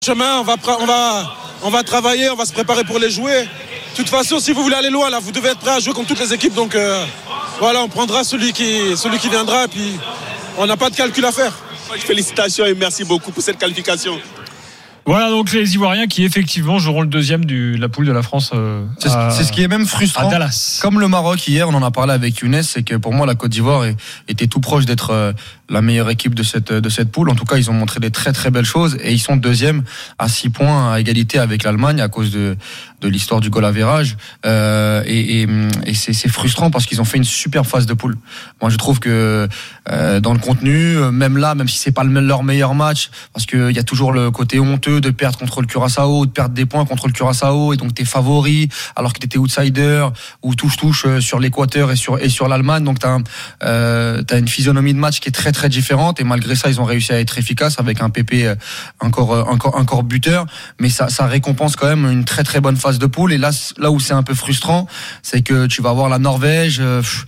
Chemin, on va travailler, on va se préparer pour les jouer. De toute façon, si vous voulez aller loin, là, vous devez être prêt à jouer contre toutes les équipes. Donc voilà, on prendra celui qui viendra. Et puis, on n'a pas de calcul à faire. Félicitations et merci beaucoup pour cette qualification. Voilà donc les Ivoiriens qui effectivement joueront le deuxième de la poule de la France c'est ce qui est même frustrant à Dallas. Comme le Maroc hier, on en a parlé avec Younes, c'est que pour moi la Côte d'Ivoire était tout proche d'être la meilleure équipe de cette poule. En tout cas, ils ont montré des très très belles choses et ils sont deuxième à 6 points à égalité avec l'Allemagne à cause de l'histoire du goal average et c'est frustrant parce qu'ils ont fait une super phase de poule. Moi je trouve que dans le contenu, même si c'est pas leur meilleur match, parce qu'il y a toujours le côté honteux de perdre contre le Curaçao, de perdre des points contre le Curaçao et donc t'es favori alors que t'étais outsider ou touche sur l'Équateur et sur l'Allemagne, donc t'as une physionomie de match qui est très très différente et malgré ça ils ont réussi à être efficaces avec un Pépé encore buteur, mais ça récompense quand même une très très bonne phase de poule. Et là où c'est un peu frustrant, c'est que tu vas avoir la Norvège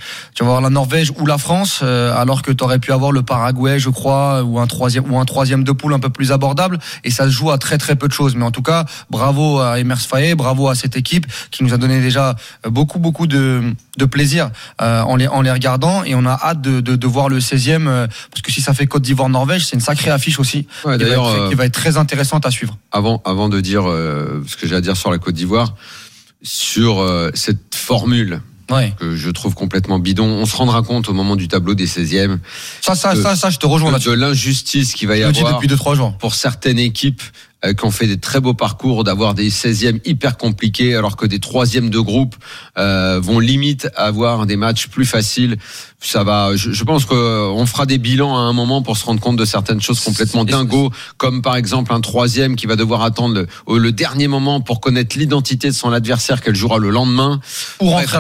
ou la France alors que t'aurais pu avoir le Paraguay je crois ou un troisième de poule un peu plus abordable et ça se joue à très très peu de choses. Mais en tout cas bravo à Emers Faé, bravo à cette équipe qui nous a donné déjà beaucoup de plaisir en les regardant et on a hâte de voir le 16e parce que si ça fait Côte d'Ivoire-Norvège c'est une sacrée affiche aussi qui va être très intéressante à suivre. Avant de dire ce que j'ai à dire sur la Côte d'Ivoire, sur cette formule que je trouve complètement bidon, on se rendra compte au moment du tableau des 16e ça je te rejoins là-dessus, de l'injustice qu'il va y avoir depuis 2-3 jours pour certaines équipes qui ont fait des très beaux parcours, d'avoir des 16e hyper compliqués alors que des 3e de groupe vont limite avoir des matchs plus faciles. Ça va, je pense qu'on fera des bilans à un moment pour se rendre compte de certaines choses complètement dingos, comme par exemple un 3e qui va devoir attendre le dernier moment pour connaître l'identité de son adversaire qu'elle jouera le lendemain. Ou rentrer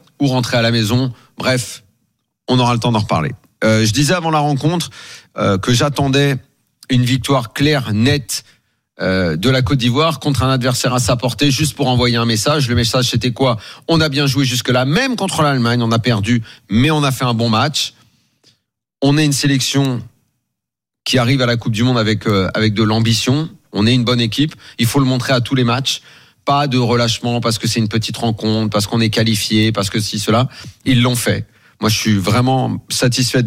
à la maison. Bref, on aura le temps d'en reparler. Je disais avant la rencontre que j'attendais une victoire claire, nette, de la Côte d'Ivoire contre un adversaire à sa portée, juste pour envoyer un message. Le message c'était quoi ? On a bien joué jusque-là, même contre l'Allemagne, on a perdu, mais on a fait un bon match. On est une sélection qui arrive à la Coupe du Monde avec de l'ambition. On est une bonne équipe. Il faut le montrer à tous les matchs. Pas de relâchement parce que c'est une petite rencontre, parce qu'on est qualifié, parce que cela. Ils l'ont fait. Moi, je suis vraiment satisfait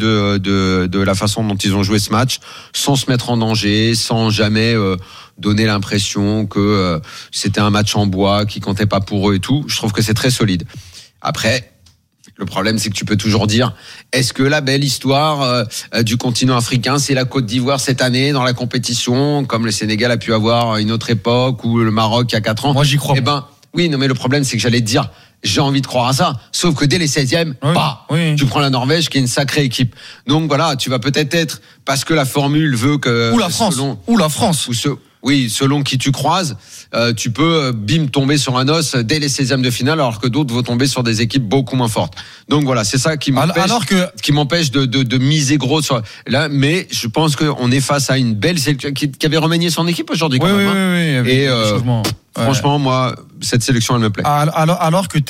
de la façon dont ils ont joué ce match, sans se mettre en danger, sans jamais donner l'impression que c'était un match en bois qui comptait pas pour eux et tout. Je trouve que c'est très solide. Après, le problème, c'est que tu peux toujours dire, est-ce que la belle histoire du continent africain, c'est la Côte d'Ivoire cette année dans la compétition, comme le Sénégal a pu avoir à une autre époque, ou le Maroc il y a 4 ans? Moi, j'y crois. Oui, non, mais le problème, c'est que j'allais te dire, j'ai envie de croire à ça. Sauf que dès les 16e, tu prends la Norvège qui est une sacrée équipe. Donc voilà, tu vas peut-être être, parce que la formule veut que... Ou la France. Selon qui tu croises, tu peux tomber sur un os dès les 16e de finale, alors que d'autres vont tomber sur des équipes beaucoup moins fortes. Donc voilà, c'est ça qui m'empêche de miser gros sur là. Mais je pense qu'on est face à une belle sélection qui avait remanié son équipe aujourd'hui. Et franchement, moi, cette sélection, elle me plaît. Alors que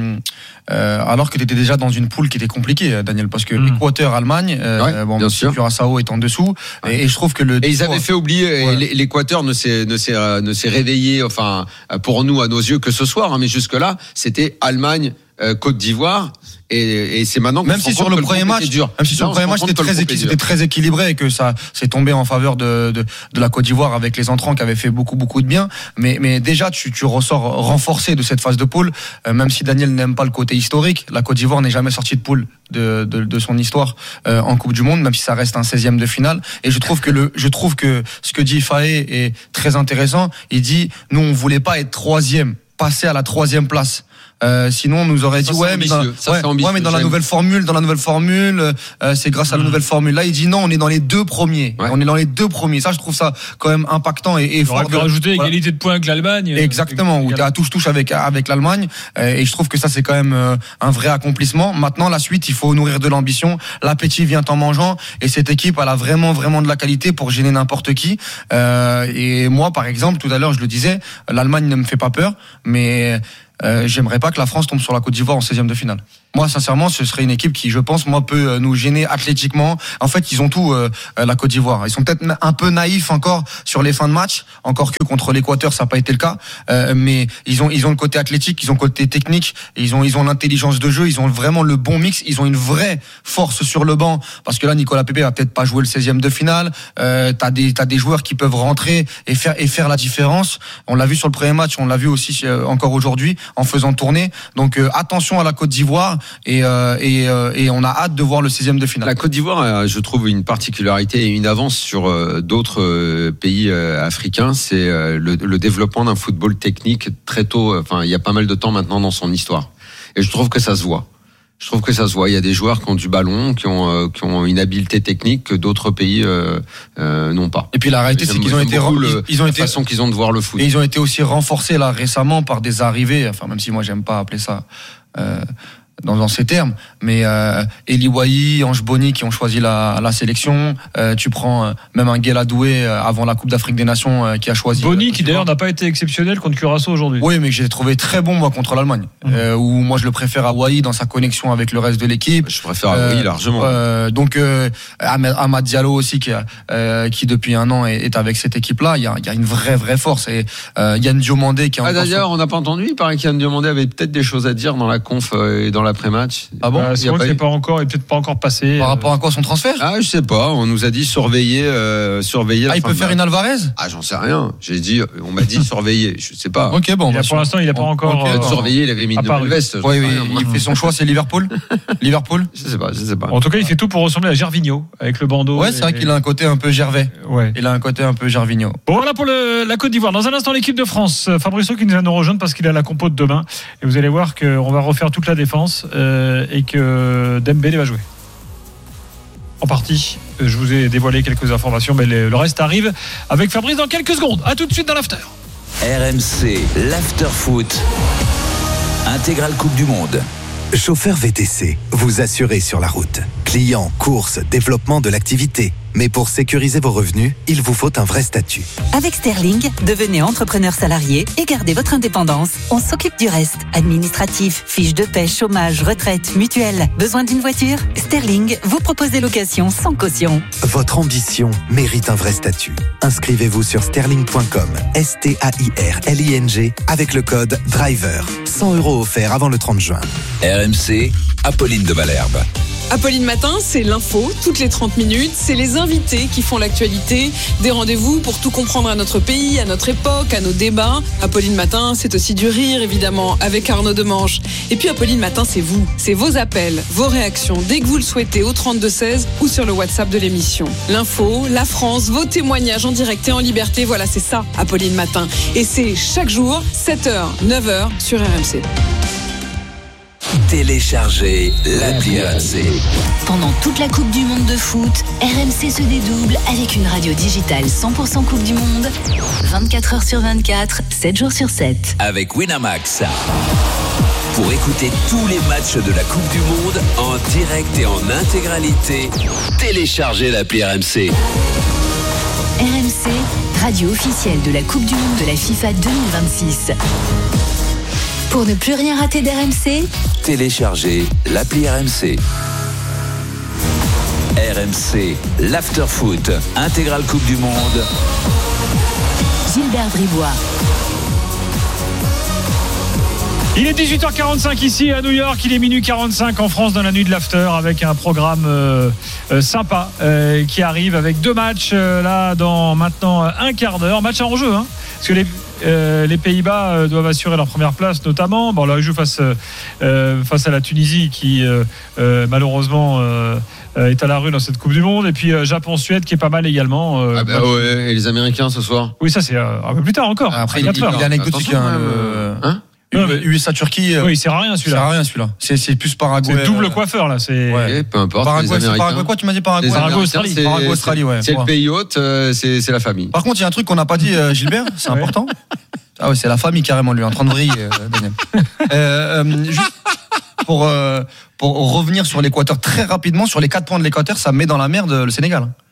t'étais déjà dans une poule qui était compliquée, Daniel, parce que l'Équateur, Allemagne, bien sûr, Curaçao est en dessous, et je trouve que ils avaient fait oublier. L'Équateur ne s'est réveillé, enfin, pour nous à nos yeux que ce soir, mais jusque là, c'était Allemagne, Côte d'Ivoire. Et c'est maintenant même si sur le premier match, c'était très équilibré et que ça s'est tombé en faveur de la Côte d'Ivoire avec les entrants qui avaient fait beaucoup de bien. Mais déjà, tu ressors renforcé de cette phase de poule. Même si Daniel n'aime pas le côté historique, la Côte d'Ivoire n'est jamais sortie de poule de son histoire en Coupe du Monde, même si ça reste un 16e de finale. Et je trouve que ce que dit Faé est très intéressant. Il dit, nous on voulait pas être 3e, passer à la 3e place. Sinon on nous aurait dit mais dans la nouvelle formule c'est grâce à la nouvelle formule. Là il dit non, on est dans les 2 premiers. On est dans les 2 premiers. Ça je trouve ça quand même impactant et fort. On aurait rajouter égalité de points avec l'Allemagne. Exactement, où tu as touche avec l'Allemagne et je trouve que ça c'est quand même un vrai accomplissement. Maintenant la suite, il faut nourrir de l'ambition. L'appétit vient en mangeant et cette équipe elle a vraiment de la qualité pour gêner n'importe qui. Et moi par exemple tout à l'heure je le disais, l'Allemagne ne me fait pas peur, mais j'aimerais pas que la France tombe sur la Côte d'Ivoire en 16e de finale. Moi, sincèrement, ce serait une équipe qui, je pense, peut nous gêner athlétiquement. En fait, ils ont tout, la Côte d'Ivoire. Ils sont peut-être un peu naïfs encore sur les fins de match, encore que contre l'Équateur, ça n'a pas été le cas. Mais ils ont le côté athlétique, ils ont le côté technique, et ils ont l'intelligence de jeu, ils ont vraiment le bon mix, ils ont une vraie force sur le banc. Parce que là, Nicolas Pepe va peut-être pas jouer le 16e de finale. T'as des joueurs qui peuvent rentrer et faire la différence. On l'a vu sur le premier match, on l'a vu aussi encore aujourd'hui en faisant tourner. Donc attention à la Côte d'Ivoire. Et on a hâte de voir le 16e de finale. La Côte d'Ivoire, je trouve une particularité et une avance sur d'autres pays africains, c'est le développement d'un football technique très tôt. Enfin, il y a pas mal de temps maintenant dans son histoire. Et je trouve que ça se voit. Il y a des joueurs qui ont du ballon, qui ont une habileté technique que d'autres pays n'ont pas. Et puis la réalité, c'est qu'ils ont été la façon qu'ils ont de voir le foot. Et ils ont été aussi renforcés là récemment par des arrivées. Enfin, même si moi j'aime pas appeler ça. Dans ces termes, mais Eli Wahi, Ange Boni qui ont choisi la sélection. Tu prends même un Guela Doué avant la Coupe d'Afrique des Nations qui a choisi. Boni qui d'ailleurs n'a pas été exceptionnel contre Curaçao aujourd'hui. Oui, mais que j'ai trouvé très bon moi contre l'Allemagne. Où moi je le préfère à Wahi dans sa connexion avec le reste de l'équipe. Je préfère à Wahi largement. Donc Amad Diallo aussi qui depuis un an est avec cette équipe-là. Il y a une vraie force. Et Yann Diomandé qui. D'ailleurs, on n'a pas entendu. Il paraît qu'Yann Diomandé avait peut-être des choses à dire dans la conf et dans l'après-match. Ah bon, c'est vrai que c'est pas encore, et peut-être pas encore passé. Par rapport à quoi, son transfert? Ah, je sais pas. On nous a dit surveiller. Ah, il peut faire une Alvarez? Ah, j'en sais rien. On m'a dit surveiller. Je sais pas. Ok, bon. Pour l'instant, il a pas encore. Surveiller, il avait mis une nouvelle veste. Oui, il fait son choix, c'est Liverpool. Je sais pas. En tout cas, il fait tout pour ressembler à Gervinho avec le bandeau. Ouais, c'est vrai qu'il a un côté un peu Gervais. Ouais. Il a un côté un peu Gervinho. Bon, voilà pour la Côte d'Ivoire. Dans un instant, l'équipe de France. Fabrizio qui nous rejoindre parce qu'il a la compo de demain. Et vous allez voir qu'on va refaire toute la défense. Et que Dembélé va jouer. En partie, je vous ai dévoilé quelques informations, mais le reste arrive avec Fabrice dans quelques secondes. A tout de suite dans l'after. RMC, l'after foot. Intégrale Coupe du Monde. Chauffeur VTC, vous assurez sur la route. Clients, courses, développement de l'activité. Mais pour sécuriser vos revenus, il vous faut un vrai statut. Avec Sterling, devenez entrepreneur salarié et gardez votre indépendance. On s'occupe du reste. Administratif, fiches de paie, chômage, retraite, mutuelle. Besoin d'une voiture? Sterling vous propose des locations sans caution. Votre ambition mérite un vrai statut. Inscrivez-vous sur sterling.com, STAIRLING, avec le code DRIVER. 100 € offerts avant le 30 juin. RMC, Apolline de Malherbe. Apolline Matin, c'est l'info, toutes les 30 minutes, c'est les invités qui font l'actualité, des rendez-vous pour tout comprendre à notre pays, à notre époque, à nos débats. Apolline Matin, c'est aussi du rire, évidemment, avec Arnaud Demange. Et puis Apolline Matin, c'est vous, c'est vos appels, vos réactions, dès que vous le souhaitez, au 32-16 ou sur le WhatsApp de l'émission. L'info, la France, vos témoignages en direct et en liberté, voilà, c'est ça, Apolline Matin. Et c'est chaque jour, 7h, 9h, sur RMC. Téléchargez l'appli RMC. Pendant toute la Coupe du Monde de foot, RMC se dédouble avec une radio digitale 100% Coupe du Monde, 24 heures sur 24, 7 jours sur 7. Avec Winamax. Pour écouter tous les matchs de la Coupe du Monde en direct et en intégralité, téléchargez l'appli RMC. RMC, radio officielle de la Coupe du Monde de la FIFA 2026. Pour ne plus rien rater d'RMC, téléchargez l'appli RMC. RMC, l'after-foot, intégrale Coupe du Monde. Gilbert Bribois. Il est 18h45 ici à New York, il est minuit 45 en France dans la nuit de l'after avec un programme sympa qui arrive avec deux matchs là dans maintenant un quart d'heure. Match à enjeu, hein, parce que les Pays-Bas doivent assurer leur première place notamment. Bon là ils jouent face à la Tunisie qui malheureusement est à la rue dans cette Coupe du Monde, et puis Japon-Suède qui est pas mal également. Ouais, et les Américains ce soir. Oui, ça c'est un peu plus tard encore. Après il est anecdotique USA-Turquie. Oui, il sert à rien celui-là. C'est plus Paraguay. C'est double coiffeur là. C'est ouais, peu importe. Paraguay quoi tu m'as dit? Paraguay, Australie. Paraguay-Australie, ouais. C'est le pays hôte, c'est la famille. Par contre, il y a un truc qu'on n'a pas dit, Gilbert, c'est important. Ah ouais, c'est la famille carrément, lui, en train de vriller, Daniel. Juste pour revenir sur l'Équateur très rapidement, sur les 4 points de l'Équateur, ça met dans la merde le Sénégal.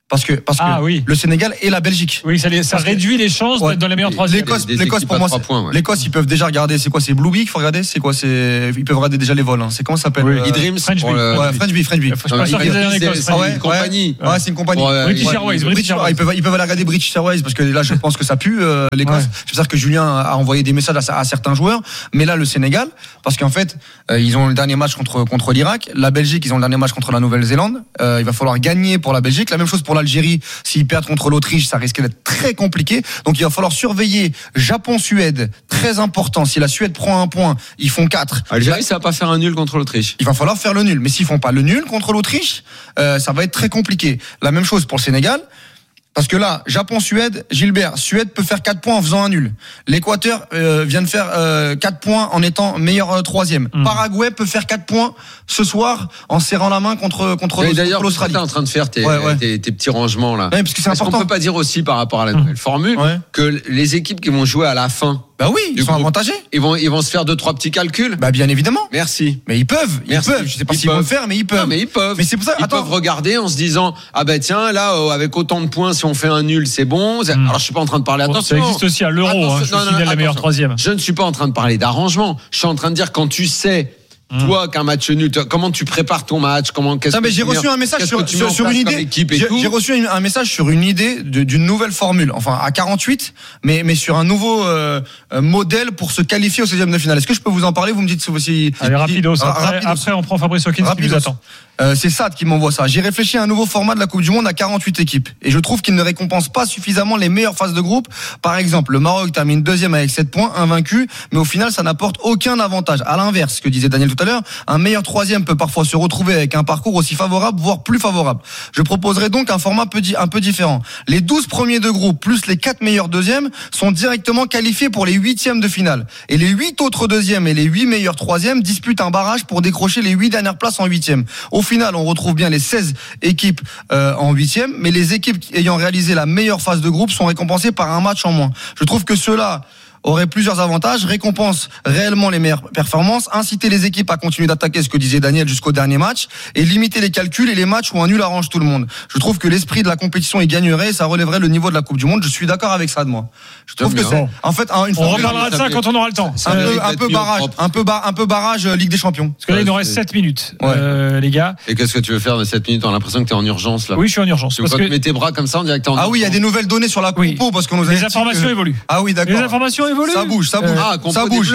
Parce que le Sénégal et la Belgique. Oui, ça réduit les chances d'être dans les meilleurs troisièmes. L'Écosse, pour moi, l'Écosse, ils peuvent déjà regarder. C'est quoi? C'est Blue Bee qu'il faut regarder. C'est quoi? Ils peuvent regarder déjà les vols. C'est comment ça s'appelle? E-Dreams. French Bee. French Bee. Je suis pas sûr qu'ils aient en Écosse. C'est une compagnie. Ouais, c'est une compagnie. British Airways. Ils peuvent aller regarder British Airways parce que là, je pense que ça pue l'Écosse. J'espère que Julien a envoyé des messages à certains joueurs. Mais là, le Sénégal, parce qu'en fait, ils ont le dernier match contre l'Irak. La Belgique, ils ont le dernier match contre la Nouvelle-Zélande. Il va falloir gagner pour la Belgique. La même chose pour l'Algérie. S'ils perdent contre l'Autriche, ça risque d'être très compliqué. Donc il va falloir surveiller Japon-Suède, très important. Si la Suède prend un point, ils font 4. L'Algérie, ça va pas faire un nul contre l'Autriche. Il va falloir faire le nul. Mais s'ils font pas le nul contre l'Autriche, ça va être très compliqué. La même chose pour le Sénégal. Parce que là, Japon-Suède, Gilbert, Suède peut faire 4 points en faisant un nul. L'Équateur vient de faire 4 points en étant meilleur troisième. Paraguay peut faire 4 points ce soir en serrant la main contre l'Australie. Tu es en train de faire tes petits rangements là. Ouais, parce que c'est important. On peut pas dire aussi par rapport à la nouvelle formule que les équipes qui vont jouer à la fin. Bah oui, ils sont avantagés. Ils vont se faire 2-3 petits calculs. Bah bien évidemment. Merci. Mais ils peuvent. Je sais pas s'ils vont le faire, mais ils peuvent. Non, mais ils peuvent. Mais c'est pour ça. Ils peuvent regarder en se disant tiens là avec autant de points si on fait un nul c'est bon. Alors je suis pas en train de parler attention. Ça existe aussi à l'Euro. Je signale la meilleure troisième. Je ne suis pas en train de parler d'arrangement. Je suis en train de dire quand tu sais. Toi, qu'un match nul, comment tu prépares ton match? J'ai reçu un message sur une idée. J'ai reçu un message sur une idée d'une nouvelle formule. Enfin, à 48, mais sur un nouveau modèle pour se qualifier au 16e de finale. Est-ce que je peux vous en parler? Vous me dites si. Allez, rapidos. Après, on prend Fabrice Hawkins qui nous attend. C'est Sad qui m'envoie ça. J'ai réfléchi à un nouveau format de la Coupe du Monde à 48 équipes. Et je trouve qu'il ne récompense pas suffisamment les meilleures phases de groupe. Par exemple, le Maroc termine deuxième avec 7 points, invaincu, mais au final, ça n'apporte aucun avantage. À l'inverse, ce que disait Daniel tout à l'heure, un meilleur troisième peut parfois se retrouver avec un parcours aussi favorable, voire plus favorable. Je proposerai donc un format un peu différent. Les 12 premiers de groupe, plus les 4 meilleurs deuxièmes, sont directement qualifiés pour les 8e de finale. Et les 8 autres deuxièmes et les 8 meilleurs troisièmes disputent un barrage pour décrocher les 8 dernières places en 8e. Au final, on retrouve bien les 16 équipes en 8e, mais les équipes ayant réalisé la meilleure phase de groupe sont récompensées par un match en moins. Je trouve que cela aurait plusieurs avantages, récompense réellement les meilleures performances, inciter les équipes à continuer d'attaquer, ce que disait Daniel, jusqu'au dernier match, et limiter les calculs et les matchs où un nul arrange tout le monde. Je trouve que l'esprit de la compétition y gagnerait et ça relèverait le niveau de la Coupe du Monde. Je suis d'accord avec ça de moi. Je trouve que c'est, en fait, une on reparlera de ça quand on aura le temps. Un peu barrage Ligue des Champions. Parce que là, il nous reste 7 minutes, les gars. Et qu'est-ce que tu veux faire de 7 minutes? On a l'impression que tu es en urgence, là. Oui, je suis en urgence. Tu mets tes bras comme ça, on dirait que t'es en urgence. Ah oui, il y a des nouvelles données sur la compo parce qu'on nous a les informations évoluent. Ah oui, d'accord. Les informations évoluent. Ça bouge. Ça bouge.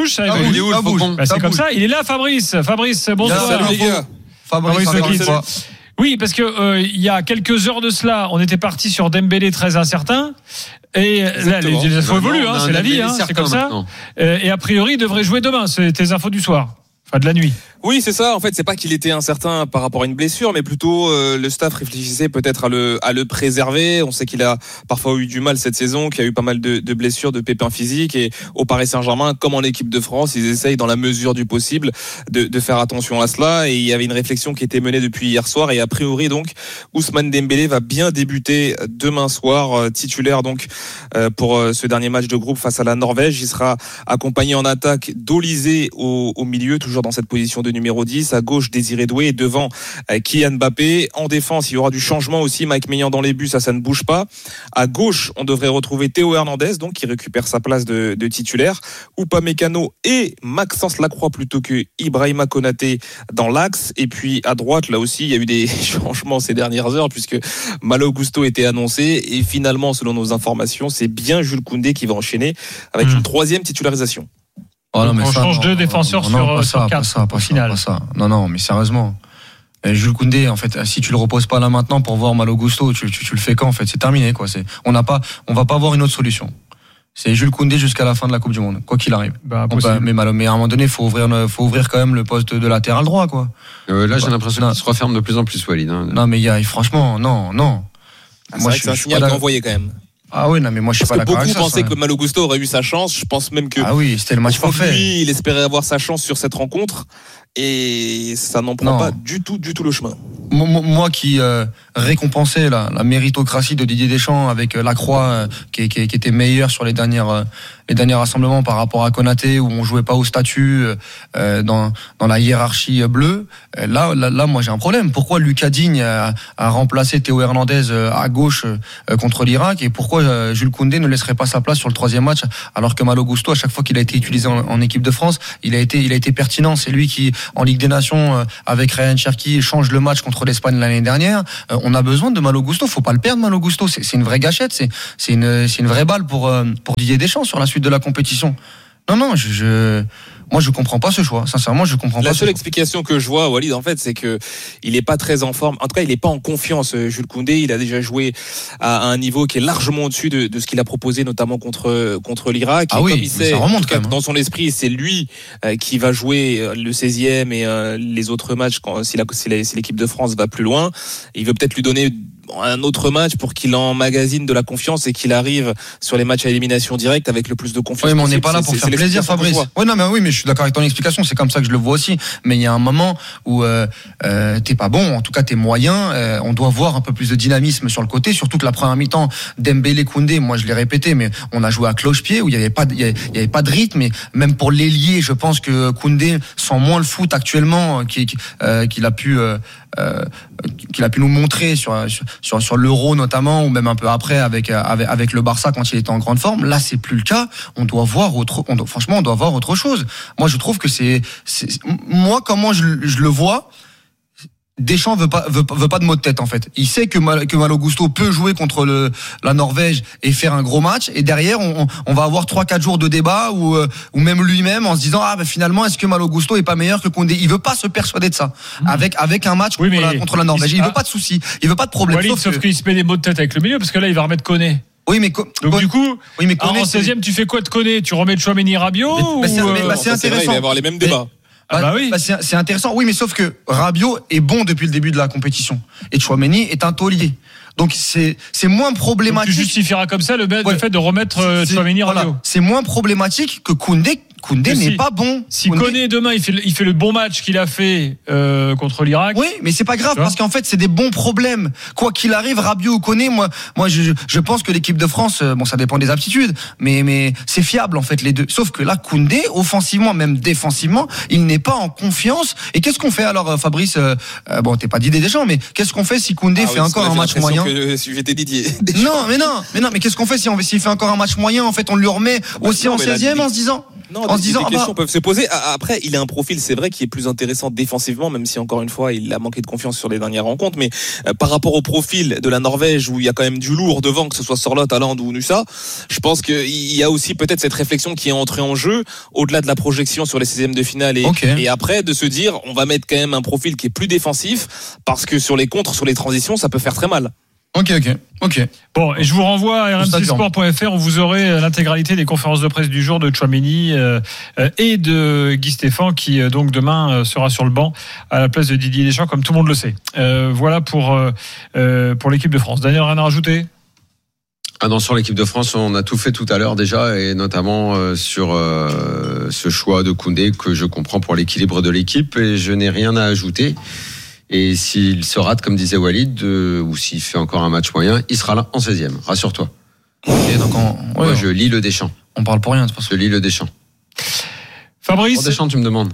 C'est comme ça. Il est là, Fabrice. Fabrice, bonsoir. Salut les gars. Fabrice. Oui, parce que il y a quelques heures de cela, on était parti sur Dembélé très incertain. Et là, les infos évoluent, c'est la vie, c'est comme ça. Et a priori, il devrait jouer demain. C'est tes infos du soir. Enfin, de la nuit. Oui, c'est ça. En fait, c'est pas qu'il était incertain par rapport à une blessure, mais plutôt le staff réfléchissait peut-être à le préserver. On sait qu'il a parfois eu du mal cette saison, qu'il y a eu pas mal de blessures, de pépins physiques. Et au Paris Saint-Germain, comme en équipe de France, ils essayent dans la mesure du possible de faire attention à cela. Et il y avait une réflexion qui était menée depuis hier soir. Et a priori, donc, Ousmane Dembélé va bien débuter demain soir, titulaire donc pour ce dernier match de groupe face à la Norvège. Il sera accompagné en attaque d'Olysée au milieu, toujours dans cette position de numéro 10, à gauche Désiré Doué et devant Kylian Mbappé. En défense, il y aura du changement aussi. Mike Maignan dans les buts, ça ne bouge pas. À gauche, on devrait retrouver Théo Hernandez, donc qui récupère sa place de titulaire. Upamecano et Maxence Lacroix plutôt que Ibrahima Konaté dans l'axe. Et puis à droite, là aussi, il y a eu des changements ces dernières heures puisque Malo Gusto était annoncé et finalement, selon nos informations, c'est bien Jules Koundé qui va enchaîner avec une 3e titularisation. Oh non, mais on change 2 défenseurs sur 4 au final. Non, mais sérieusement. Jules Koundé, en fait, si tu le reposes pas là maintenant pour voir Malo Gusto, tu le fais quand, en fait? C'est terminé, quoi. On va pas avoir une autre solution. C'est Jules Koundé jusqu'à la fin de la Coupe du Monde, quoi qu'il arrive. Mais à un moment donné, faut ouvrir quand même le poste de latéral droit, quoi. Là, j'ai l'impression qu'il se referme de plus en plus, Walid. Non, mais franchement, non. Moi, c'est un signal envoyé quand même. Ah oui, non, mais moi je suis pas d'accord avec ça. Beaucoup pensaient que Malo Gusto aurait eu sa chance. Je pense même que. Ah oui, c'était le match parfait. Lui, il espérait avoir sa chance sur cette rencontre et ça n'en prend pas du tout le chemin. moi qui récompensais la méritocratie de Didier Deschamps avec Lacroix qui était meilleur sur les derniers rassemblements par rapport à Konaté où on jouait pas au statut dans la hiérarchie bleue. Là, moi j'ai un problème. Pourquoi Lucas Digne a remplacé Théo Hernandez à gauche contre l'Irak et pourquoi Jules Koundé ne laisserait pas sa place sur le troisième match alors que Malo Gusto, à chaque fois qu'il a été utilisé en équipe de France, il a été pertinent. C'est lui qui en Ligue des Nations avec Ryan Cherki change le match contre l'Espagne l'année dernière. On a besoin de Malo Gusto, faut pas le perdre Malo Gusto, c'est une vraie gâchette, c'est une vraie balle pour Didier Deschamps sur la suite de la compétition. Non, moi je comprends pas ce choix. Sincèrement, je comprends pas. La seule explication que je vois, Walid, en fait, c'est que il est pas très en forme. En tout cas, il est pas en confiance. Jules Koundé, il a déjà joué à un niveau qui est largement au-dessus de ce qu'il a proposé, notamment contre l'Irak. Ah et oui, comme il sait, ça remonte en tout cas, quand même. dans son esprit, c'est lui qui va jouer le 16e et les autres matchs si l'équipe de France va plus loin. Il veut peut-être lui donner un autre match pour qu'il emmagasine de la confiance et qu'il arrive sur les matchs à élimination directe avec le plus de confiance. Oui, mais on n'est possible. pas là pour faire plaisir, Fabrice. Oui, mais je suis d'accord avec ton explication. C'est comme ça que je le vois aussi. Mais il y a un moment où t'es pas bon, en tout cas t'es moyen. On doit voir un peu plus de dynamisme sur le côté. Surtout que la première mi-temps, Dembélé, Koundé, moi je l'ai répété, mais on a joué à cloche-pied où il y avait pas de rythme. Et même pour l'ailier, je pense que Koundé sent moins le foot actuellement qu'il a pu nous montrer sur l'Euro notamment ou même un peu après avec le Barça quand il était en grande forme. Là, c'est plus le cas. On doit voir autre chose. Moi, je trouve que moi comment je le vois. Deschamps veut pas de maux de tête en fait. Il sait que Malo Gusto peut jouer contre la Norvège et faire un gros match et derrière on va avoir 3-4 jours de débat ou même lui-même en se disant finalement est-ce que Malo Gusto est pas meilleur que Koundé. Il veut pas se persuader de ça avec un match contre la Norvège. Il veut pas de soucis, il veut pas de problème. Sauf qu'il se met des maux de tête avec le milieu parce que là il va remettre Koné. Oui, mais donc du coup, Koné, en 16e tu fais quoi de Koné? Tu remets Tchouaméni, Rabiot c'est intéressant. C'est vrai, il va y avoir les mêmes débats. Oui. C'est intéressant. Oui, mais sauf que Rabiot est bon depuis le début de la compétition et Tchouaméni est un taulier. Donc c'est moins problématique. Donc tu justifieras comme ça le fait de remettre Tchouaméni, Rabiot. Voilà. C'est moins problématique que Koundé n'est pas bon. Si Koné demain il fait le bon match qu'il a fait contre l'Irak. Oui, mais c'est pas grave parce qu'en fait c'est des bons problèmes. Quoi qu'il arrive, Rabiot ou Koné, moi je pense que l'équipe de France, ça dépend des aptitudes, mais c'est fiable en fait les deux. Sauf que là Koundé, offensivement même défensivement, il n'est pas en confiance. Et qu'est-ce qu'on fait alors, Fabrice? T'es pas Didier Deschamps, mais qu'est-ce qu'on fait si Koundé fait encore un match moyen? Si j'étais Didier. Mais qu'est-ce qu'on fait s'il fait encore un match moyen? En fait, on le remet aussi en 16e en se disant. Des questions peuvent se poser. Après, il a un profil, c'est vrai, qui est plus intéressant défensivement, même si encore une fois, il a manqué de confiance sur les dernières rencontres. Mais par rapport au profil de la Norvège, où il y a quand même du lourd devant, que ce soit Sorloth, Haaland ou Nusa, je pense qu'il y a aussi peut-être cette réflexion qui est entrée en jeu, au-delà de la projection sur les 16e de finale et après, de se dire, on va mettre quand même un profil qui est plus défensif, parce que sur les contres, sur les transitions, ça peut faire très mal. Ok. Bon, et je vous renvoie à rmcsport.fr où vous aurez l'intégralité des conférences de presse du jour de Tchouaméni et de Guy Stéphane qui donc demain sera sur le banc à la place de Didier Deschamps comme tout le monde le sait. Voilà pour l'équipe de France. Daniel, rien à rajouter? Sur l'équipe de France, on a tout fait tout à l'heure déjà, et notamment sur ce choix de Koundé que je comprends pour l'équilibre de l'équipe, et je n'ai rien à ajouter. Et s'il se rate, comme disait Walid, ou s'il fait encore un match moyen, il sera là en 16e, rassure-toi. Et donc moi, je lis le Deschamps. On parle pour rien de toute façon. Je lis le Deschamps. Fabrice, pour Deschamps, tu me demandes.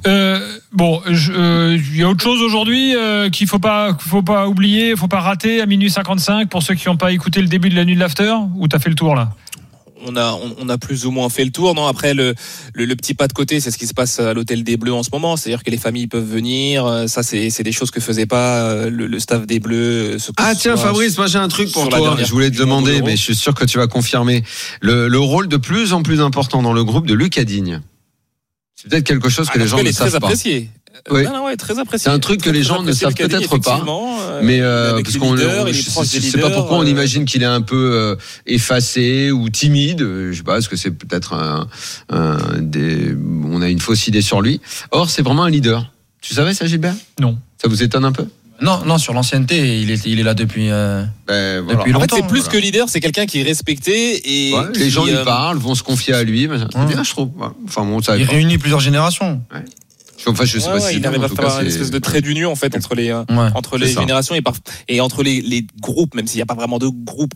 Il y a autre chose aujourd'hui qu'il faut pas oublier, faut pas rater à minuit 55 pour ceux qui n'ont pas écouté le début de la nuit de l'after, ou t'as fait le tour là? On a plus ou moins fait le tour, non? Après, le petit pas de côté, c'est ce qui se passe à l'hôtel des Bleus en ce moment. C'est-à-dire que les familles peuvent venir. Ça, c'est des choses que faisait pas le staff des Bleus. Tiens, Fabrice, moi j'ai un truc pour toi. Je voulais te demander, mais je suis sûr que tu vas confirmer le rôle de plus en plus important dans le groupe de Lucas Digne. C'est peut-être quelque chose que les gens ne savent pas. Apprécié. Oui. Très apprécié. C'est un truc que les gens ne savent peut-être pas. Mais parce qu'on, je sais pas pourquoi on imagine qu'il est un peu effacé ou timide. Je sais pas, est-ce que c'est peut-être on a une fausse idée sur lui. Or, c'est vraiment un leader. Tu savais ça, Gilbert? Non. Ça vous étonne un peu? Non, sur l'ancienneté, il est là depuis depuis longtemps. En fait, c'est plus que leader, c'est quelqu'un qui est respecté et les gens lui parlent, vont se confier à lui. C'est bien, je trouve. Il réunit plusieurs générations. Ouais. Enfin, je sais pas si il arrive à faire une espèce de trait d'union en fait entre les générations et entre les groupes, même s'il n'y a pas vraiment de groupe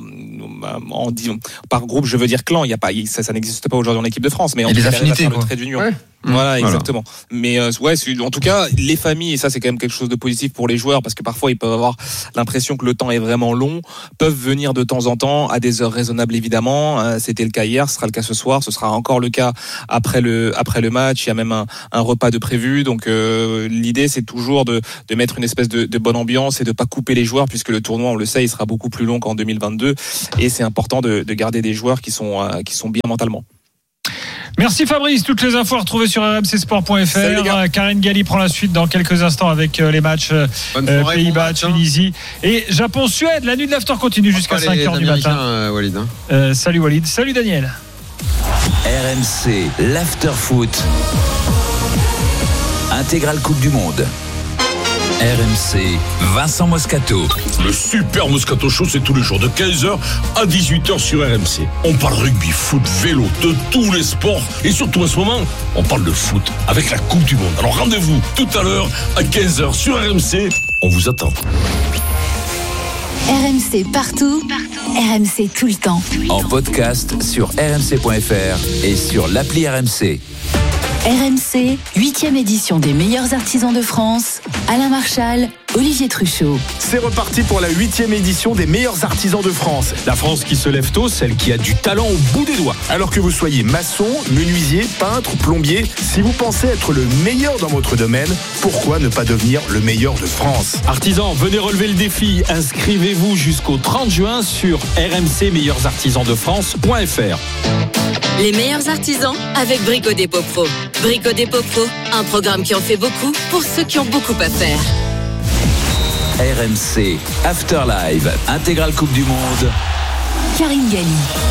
par groupe, je veux dire clan. Il y a pas ça n'existe pas aujourd'hui en équipe de France, mais on les affinités, le trait d'union. Ouais. Voilà, exactement. Mais en tout cas, les familles, et ça c'est quand même quelque chose de positif pour les joueurs, parce que parfois ils peuvent avoir l'impression que le temps est vraiment long, peuvent venir de temps en temps à des heures raisonnables évidemment. C'était le cas hier, ce sera le cas ce soir, ce sera encore le cas après le match. Il y a même un repas de prévu. Donc l'idée c'est toujours de mettre une espèce de bonne ambiance et de pas couper les joueurs, puisque le tournoi, on le sait, il sera beaucoup plus long qu'en 2022, et c'est important de garder des joueurs qui sont bien mentalement. Merci Fabrice, toutes les infos retrouvées sur rmcsport.fr. Karine Galli prend la suite dans quelques instants avec les matchs Pays-Bas, Tunisie et Japon-Suède. La nuit de l'after continue jusqu'à 5h du matin. Walid, salut Walid, salut Daniel. RMC, l'after foot. Intégrale Coupe du Monde. RMC, Vincent Moscato. Le super Moscato Show, c'est tous les jours de 15h à 18h sur RMC. On parle rugby, foot, vélo, de tous les sports. Et surtout en ce moment, on parle de foot avec la Coupe du Monde. Alors rendez-vous tout à l'heure à 15h sur RMC. On vous attend. RMC partout. RMC tout le temps. En podcast sur rmc.fr et sur l'appli RMC. RMC, 8e édition des meilleurs artisans de France. Alain Marchal, Olivier Truchot. C'est reparti pour la 8e édition des meilleurs artisans de France. La France qui se lève tôt, celle qui a du talent au bout des doigts. Alors que vous soyez maçon, menuisier, peintre, plombier, si vous pensez être le meilleur dans votre domaine, pourquoi ne pas devenir le meilleur de France ? Artisans, venez relever le défi. Inscrivez-vous jusqu'au 30 juin sur rmcmeilleursartisansdefrance.fr. Les meilleurs artisans avec Brico Dépôt Pro. Brico Dépôt Pro, un programme qui en fait beaucoup pour ceux qui ont beaucoup à faire. RMC, After Live, intégrale Coupe du Monde. Karine Galli.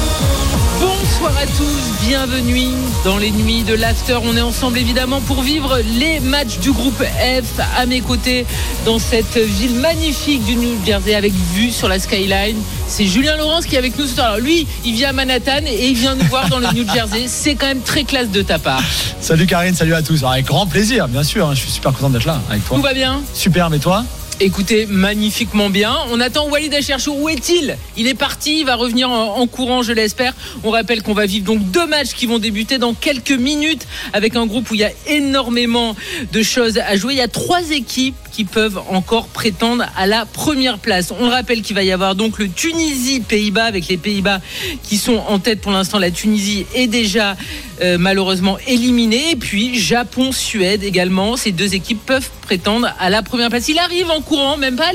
Bonsoir à tous, bienvenue dans les nuits de l'After. On est ensemble évidemment pour vivre les matchs du groupe F. À mes côtés dans cette ville magnifique du New Jersey avec vue sur la skyline, c'est Julien Laurence qui est avec nous ce soir. Alors lui, il vient à Manhattan et il vient nous voir dans le New Jersey. C'est quand même très classe de ta part. Salut Karine, salut à tous. Alors, avec grand plaisir, bien sûr, je suis super content d'être là avec toi. Tout va bien ? Super, mais toi ? Écoutez, magnifiquement bien. On attend Walid Acharchour. Où est-il ? Il est parti, il va revenir en courant, je l'espère. On rappelle qu'on va vivre donc 2 matchs qui vont débuter dans quelques minutes avec un groupe où il y a énormément de choses à jouer. Il y a 3 équipes qui peuvent encore prétendre à la première place. On le rappelle qu'il va y avoir donc le Tunisie-Pays-Bas, avec les Pays-Bas qui sont en tête pour l'instant. La Tunisie est déjà malheureusement éliminée. Et puis Japon-Suède également. Ces 2 équipes peuvent prétendre à la première place. Il arrive en courant, même pas. Allez.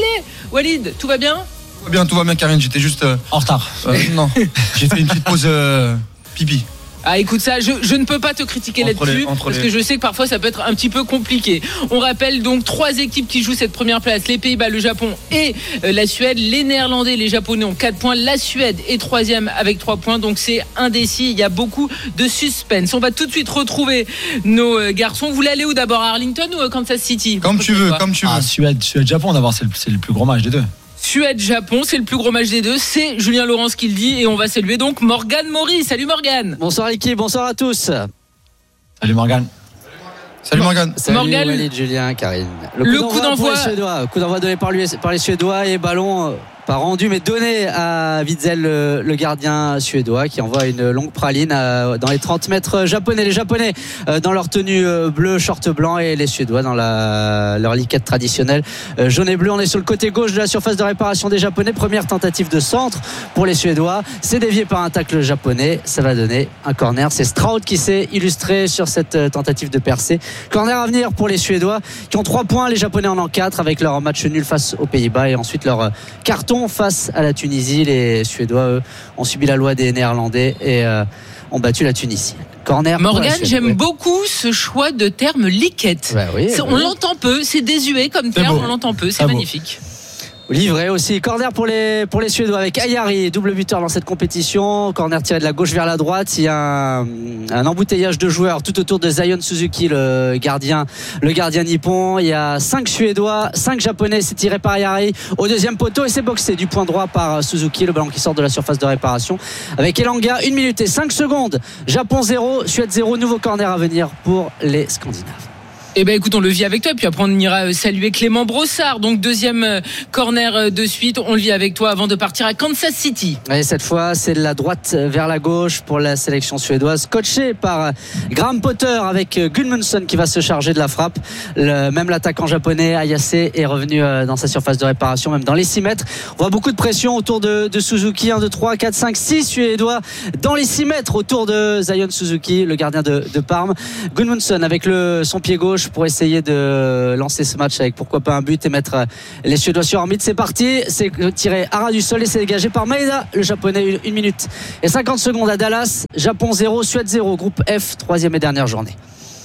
Walid, tout va bien ? Tout va bien Karine, j'étais juste en retard. Non, j'ai fait une petite pause pipi. Ah écoute ça, je ne peux pas te critiquer là-dessus parce que je sais que parfois ça peut être un petit peu compliqué. On rappelle donc 3 équipes qui jouent cette première place, les Pays-Bas, le Japon et la Suède. Les Néerlandais, les Japonais ont 4 points, la Suède est 3e avec 3 points, donc c'est indécis, il y a beaucoup de suspense. On va tout de suite retrouver nos garçons. Vous voulez aller où d'abord, à Arlington ou à Kansas City ? Comme tu veux. Suède-Japon d'abord, c'est le plus gros match des 2. Suède-Japon, c'est le plus gros match des 2. C'est Julien Laurence qui le dit et on va saluer donc Morgane Maury. Salut Morgane. Bonsoir l'équipe, bonsoir à tous. Salut Morgane. Salut Morgane. Salut Walid, Julien, Karine. Le coup d'envoi. Coup d'envoi donné par les Suédois et ballon pas rendu mais donné à Witzel, le gardien suédois, qui envoie une longue praline dans les 30 mètres japonais. Les Japonais dans leur tenue bleue, short blanc, et les Suédois dans leur liquette traditionnelle jaune et bleu. On est sur le côté gauche de la surface de réparation des Japonais. Première tentative de centre pour les Suédois. C'est dévié par un tacle japonais. Ça va donner un corner. C'est Stroud qui s'est illustré sur cette tentative de percée. Corner à venir pour les Suédois qui ont 3 points. Les Japonais en ont 4 avec leur match nul face aux Pays-Bas et ensuite leur carton face à la Tunisie. Les Suédois, eux, ont subi la loi des Néerlandais et ont battu la Tunisie. Corner. Morgane, j'aime beaucoup ce choix de terme liquette. Oui, on l'entend peu, c'est désuet comme terme, on l'entend peu, c'est magnifique. livré aussi. Corner pour les Suédois avec Ayari, double buteur dans cette compétition. Corner tiré de la gauche vers la droite. Il y a un embouteillage de joueurs tout autour de Zion Suzuki, le gardien nippon. Il y a 5 Suédois, 5 Japonais. C'est tiré par Ayari au deuxième poteau et c'est boxé du point droit par Suzuki. Le ballon qui sort de la surface de réparation avec Elanga. 1 minute et 5 secondes. Japon 0, Suède 0. Nouveau corner à venir pour les Scandinaves. Eh ben écoute, on le vit avec toi, puis après on ira saluer Clément Brossard. Donc deuxième corner de suite, on le vit avec toi avant de partir à Kansas City. Et cette fois, c'est de la droite vers la gauche pour la sélection suédoise, coaché par Graham Potter avec Gudmundsson qui va se charger de la frappe. Même l'attaquant japonais Ayase est revenu dans sa surface de réparation, même dans les 6 mètres. On voit beaucoup de pression autour de Suzuki. 1, 2, 3, 4, 5, 6 Suédois dans les 6 mètres autour de Zion Suzuki, le gardien de Parme. Gudmundsson avec son pied gauche pour essayer de lancer ce match avec pourquoi pas un but et mettre les Suédois sur orbite. C'est parti, c'est tiré à ras du sol et c'est dégagé par Maeda, le japonais. 1 minute et 50 secondes à Dallas. Japon 0, Suède 0, groupe F, 3e et dernière journée.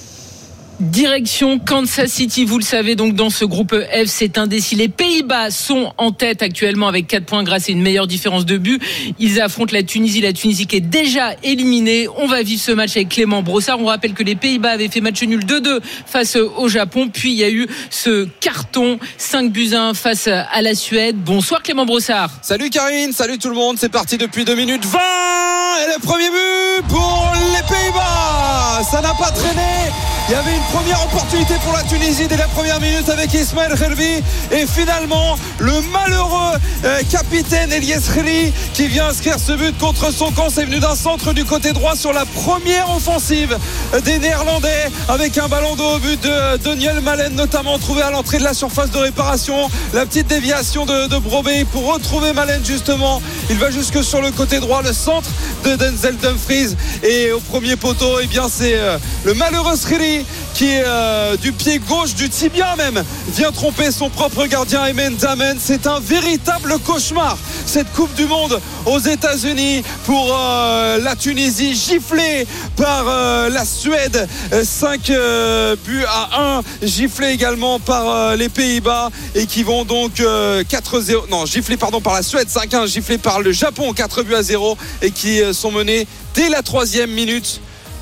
Direction Kansas City, vous le savez, donc dans ce groupe F, c'est indécis. Les Pays-Bas sont en tête actuellement avec 4 points grâce à une meilleure différence de but. Ils affrontent la Tunisie qui est déjà éliminée. On va vivre ce match avec Clément Brossard. On rappelle que les Pays-Bas avaient fait match nul 2-2 face au Japon. Puis il y a eu ce carton 5-1 face à la Suède. Bonsoir Clément Brossard. Salut Karine, salut tout le monde. C'est parti depuis 2 minutes 20 et le premier but pour les Pays-Bas. Ça n'a pas traîné. Il y avait une première opportunité pour la Tunisie dès la première minute avec Ismaël Khelbi et finalement le malheureux capitaine Elias Kheli qui vient inscrire ce but contre son camp. C'est venu d'un centre du côté droit sur la première offensive des Néerlandais avec un ballon de haut but de Daniel Malen notamment trouvé à l'entrée de la surface de réparation. La petite déviation de Brobey pour retrouver Malen justement. Il va jusque sur le côté droit, le centre de Denzel Dumfries et au premier poteau c'est le malheureux Kheli qui du pied gauche, du tibia même, vient tromper son propre gardien Emen Damen. C'est un véritable cauchemar cette Coupe du Monde aux États-Unis pour la Tunisie, giflée par la Suède 5 buts à 1, giflée également par les Pays-Bas et qui vont donc 4-0, non giflée par la Suède 5-1, giflée par le Japon 4 buts à 0 et qui sont menés dès la 3e minute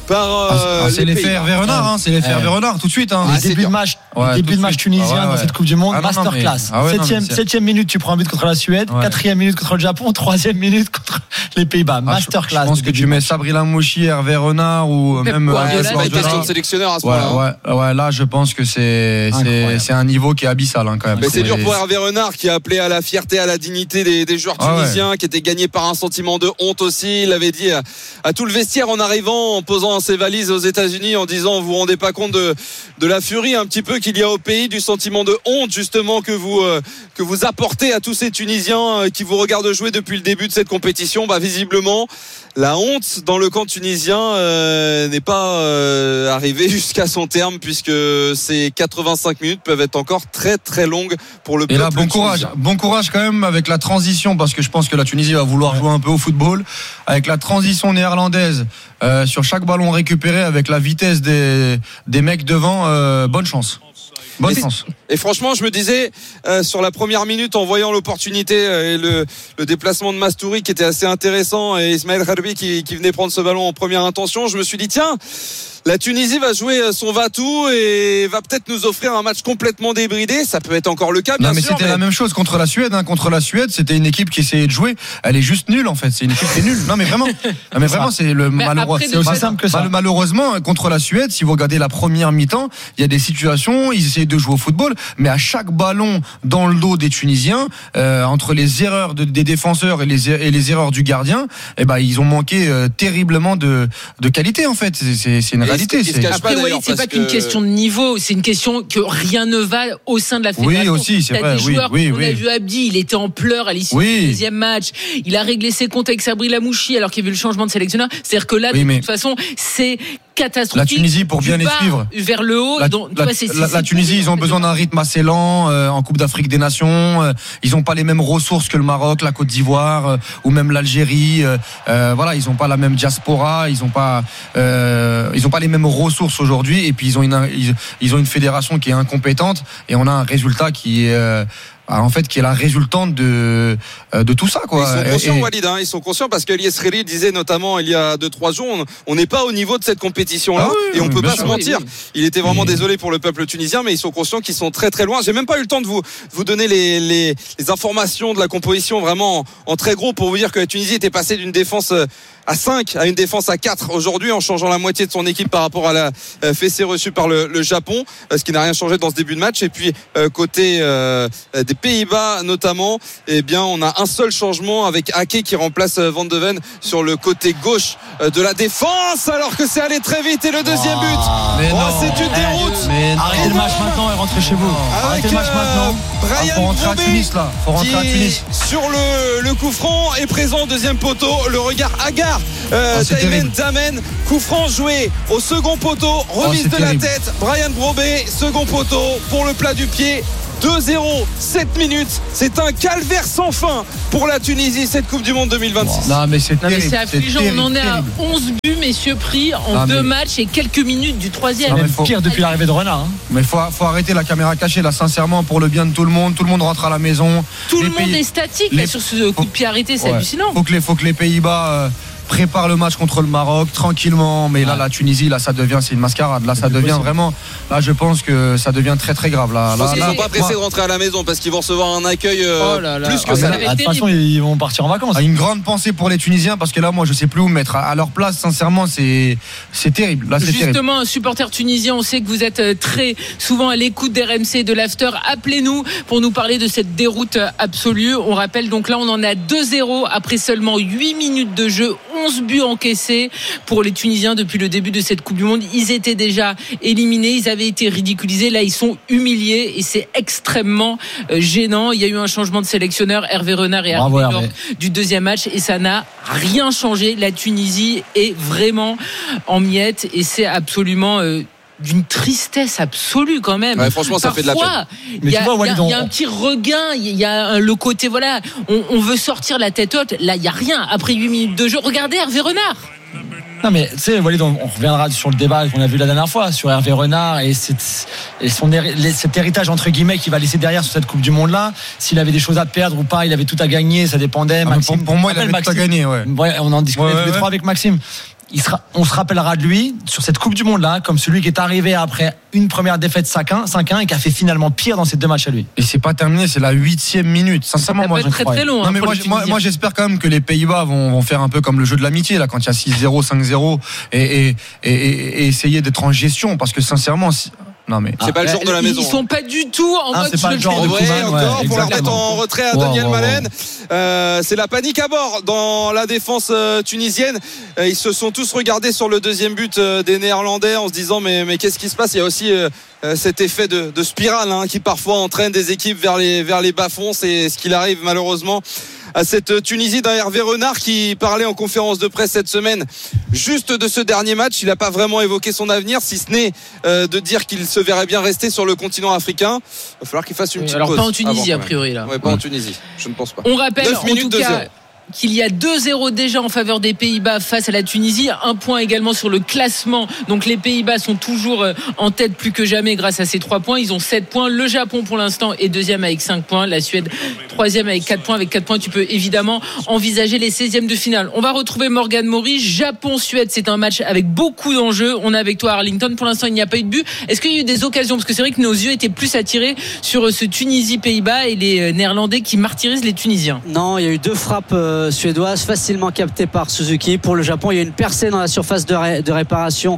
c'est l'effet Hervé Renard, c'est l'effet Hervé Renard tout de suite. Début de match tunisien dans cette Coupe du Monde, masterclass. 7e minute, tu prends un but contre la Suède, 4e minute contre le Japon, 3e minute contre les Pays-Bas, masterclass. Je pense que tu mets Sabri Lamouchi, Hervé Renard ou même question de sélectionneur à ce moment-là. Ouais, là je pense que c'est un niveau qui est abyssal quand même. Mais c'est dur pour Hervé Renard qui a appelé à la fierté, à la dignité des joueurs tunisiens, qui était gagné par un sentiment de honte aussi. Il avait dit à tout le vestiaire en arrivant, en posant ses valises aux États-Unis, en disant vous vous rendez pas compte de la furie un petit peu qu'il y a au pays, du sentiment de honte justement que vous apportez à tous ces Tunisiens qui vous regardent jouer depuis le début de cette compétition. Visiblement la honte dans le camp tunisien n'est pas arrivée jusqu'à son terme, puisque ces 85 minutes peuvent être encore très très longues pour le peuple. Et là bon courage quand même avec la transition, parce que je pense que la Tunisie va vouloir jouer un peu au football avec la transition néerlandaise sur chaque ballon récupéré avec la vitesse des mecs devant. Bonne chance. Et franchement, je me disais sur la première minute, en voyant l'opportunité et le déplacement de Mastouri qui était assez intéressant, et Ismaël Khelbi qui venait prendre ce ballon en première intention, je me suis dit tiens, la Tunisie va jouer son va-tout et va peut-être nous offrir un match complètement débridé. Ça peut être encore le cas, bien sûr. Mais c'était la même chose contre la Suède. Contre la Suède, c'était une équipe qui essayait de jouer. Elle est juste nulle en fait. C'est une équipe qui est nulle. Non mais vraiment, c'est le malheureux. C'est aussi simple que ça. Malheureusement, contre la Suède, si vous regardez la première mi-temps, il y a des situations, ils essayaient de jouer au football, mais à chaque ballon dans le dos des Tunisiens, entre les erreurs des défenseurs et les erreurs du gardien, ils ont manqué terriblement de qualité en fait. C'est une réalité. Après, Walid, c'est pas qu'une question de niveau, c'est une question que rien ne va au sein de la fédération. Oui, aussi, c'est vrai. On a vu Abdi, il était en pleurs à l'issue du deuxième match. Il a réglé ses comptes avec Sabri Lamouchi alors qu'il y avait eu le changement de sélectionneur. C'est-à-dire que là, de toute façon, c'est catastrophique. La Tunisie, pour bien les suivre, vers le haut. La Tunisie, ils ont besoin d'un rythme assez lent en Coupe d'Afrique des Nations. Ils n'ont pas les mêmes ressources que le Maroc, la Côte d'Ivoire ou même l'Algérie. Ils n'ont pas la même diaspora. Ils n'ont pas les mêmes ressources aujourd'hui. Et puis ils ont une fédération qui est incompétente. Et on a un résultat qui est en fait, qui est la résultante de tout ça, quoi. Ils sont conscients, Walid, ils sont conscients parce qu'Elias Reli disait notamment il y a 2-3 jours, on n'est pas au niveau de cette compétition-là, et on peut pas se mentir. Il était vraiment désolé pour le peuple tunisien, mais ils sont conscients qu'ils sont très très loin. J'ai même pas eu le temps de vous donner les informations de la composition vraiment en très gros pour vous dire que la Tunisie était passée d'une défense à 5 à une défense à 4 aujourd'hui en changeant la moitié de son équipe par rapport à la fessée reçue par le Japon, ce qui n'a rien changé dans ce début de match. Et puis côté des Pays-Bas notamment, eh bien on a un seul changement avec Ake qui remplace Van de Ven sur le côté gauche de la défense, alors que c'est allé très vite. Et le deuxième but, c'est une déroute. Arrêtez le match maintenant et rentrez chez vous. Arrêtez le match maintenant. Faut rentrer à Tunis là. Faut rentrer à Tunis. Sur le coup franc est présent, deuxième poteau, le regard hagard d'Aymen Damen. Coup franc joué au second poteau, remise de la tête, Brian Brobé, second poteau pour le plat du pied. 2-0, 7 minutes. C'est un calvaire sans fin pour la Tunisie, cette Coupe du Monde 2026. Non, mais c'est terrible. C'est affligeant. On en est à 11 buts, messieurs, pris en 2 matchs et quelques minutes du 3e. C'est pire depuis l'arrivée de Renard. Mais faut arrêter la caméra cachée, là, sincèrement, pour le bien de tout le monde. Tout le monde rentre à la maison. Tout le monde est statique là, sur ce coup de pied arrêté, c'est hallucinant. Faut que les Pays-Bas prépare le match contre le Maroc tranquillement, mais là la Tunisie, là ça devient, c'est une mascarade, là ça devient vraiment, là je pense que ça devient très très grave là. Ils sont pas pressés de rentrer à la maison parce qu'ils vont recevoir un accueil plus que ça. De toute façon ils vont partir en vacances. Une grande pensée pour les Tunisiens, parce que là moi je sais plus où me mettre à leur place, sincèrement c'est terrible. Là, c'est justement terrible. Un supporter tunisien, on sait que vous êtes très souvent à l'écoute d'RMC, de l'After. Appelez-nous pour nous parler de cette déroute absolue. On rappelle donc là on en a 2-0 après seulement 8 minutes de jeu, 11 buts encaissés pour les Tunisiens depuis le début de cette Coupe du Monde. Ils étaient déjà éliminés, ils avaient été ridiculisés, là ils sont humiliés et c'est extrêmement gênant. Il y a eu un changement de sélectionneur, Hervé Renard est arrivé lors du deuxième match et ça n'a rien changé. La Tunisie est vraiment en miettes et c'est absolument d'une tristesse absolue quand même. Franchement, ça fait de la peine. Il y a un petit regain, il y a le côté, voilà, on veut sortir la tête haute. Là, il n'y a rien. Après 8 minutes de jeu, regardez Hervé Renard. Non mais tu sais Walid, on reviendra sur le débat qu'on a vu la dernière fois sur Hervé Renard et cet héritage entre guillemets qu'il va laisser derrière sur cette Coupe du Monde là. S'il avait des choses à perdre ou pas, il avait tout à gagner, ça dépendait. Maxime, pour moi il avait tout à gagner. Ouais, on en discutait tous les trois avec Maxime. On se rappellera de lui sur cette Coupe du Monde là comme celui qui est arrivé après une première défaite 5-1 et qui a fait finalement pire dans ces 2 matchs à lui. Et c'est pas terminé, c'est la 8e minute. Sincèrement, moi, très long. Non, mais moi j'espère quand même que les Pays-Bas vont faire un peu comme le jeu de l'amitié là, quand il y a 6-0, 5-0 et essayer d'être en gestion, parce que sincèrement. Non mais c'est pas le genre de la maison. Ils sont pas du tout en mode c'est pas le genre de encore pour leur mettre en retrait à Daniel Malen. C'est la panique à bord dans la défense tunisienne. Ils se sont tous regardés sur le deuxième but des Néerlandais en se disant mais qu'est-ce qui se passe. Il y a aussi cet effet de spirale qui parfois entraîne des équipes vers les bas-fonds. C'est ce qu'il arrive malheureusement à cette Tunisie d'un Hervé Renard qui parlait en conférence de presse cette semaine juste de ce dernier match. Il n'a pas vraiment évoqué son avenir, si ce n'est de dire qu'il se verrait bien rester sur le continent africain. Il va falloir qu'il fasse une petite pause. Alors pas en Tunisie a priori là. Ouais, pas en Tunisie, je ne pense pas. On rappelle 9 minutes, en tout cas qu'il y a 2-0 déjà en faveur des Pays-Bas face à la Tunisie. Un point également sur le classement. Donc les Pays-Bas sont toujours en tête plus que jamais grâce à ces 3 points. Ils ont 7 points. Le Japon pour l'instant est deuxième avec 5 points. La Suède troisième avec 4 points. Avec 4 points, tu peux évidemment envisager les 16e de finale. On va retrouver Morgan Maury. Japon-Suède, c'est un match avec beaucoup d'enjeux. On est avec toi Arlington. Pour l'instant, il n'y a pas eu de but. Est-ce qu'il y a eu des occasions? Parce que c'est vrai que nos yeux étaient plus attirés sur ce Tunisie-Pays-Bas et les Néerlandais qui martyrisent les Tunisiens. Non, il y a eu 2 frappes suédoises facilement captées par Suzuki. Pour le Japon, il y a une percée dans la surface de réparation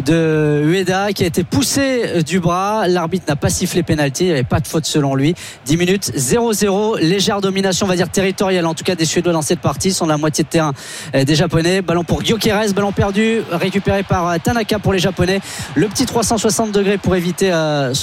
de Ueda qui a été poussé du bras. L'arbitre n'a pas sifflé pénalty, il n'y avait pas de faute selon lui. 10 minutes, 0-0, légère domination, on va dire territoriale en tout cas des Suédois dans cette partie. Ils sont de la moitié de terrain des Japonais. Ballon pour Gyökeres, ballon perdu, récupéré par Tanaka pour les Japonais. Le petit 360 degrés pour éviter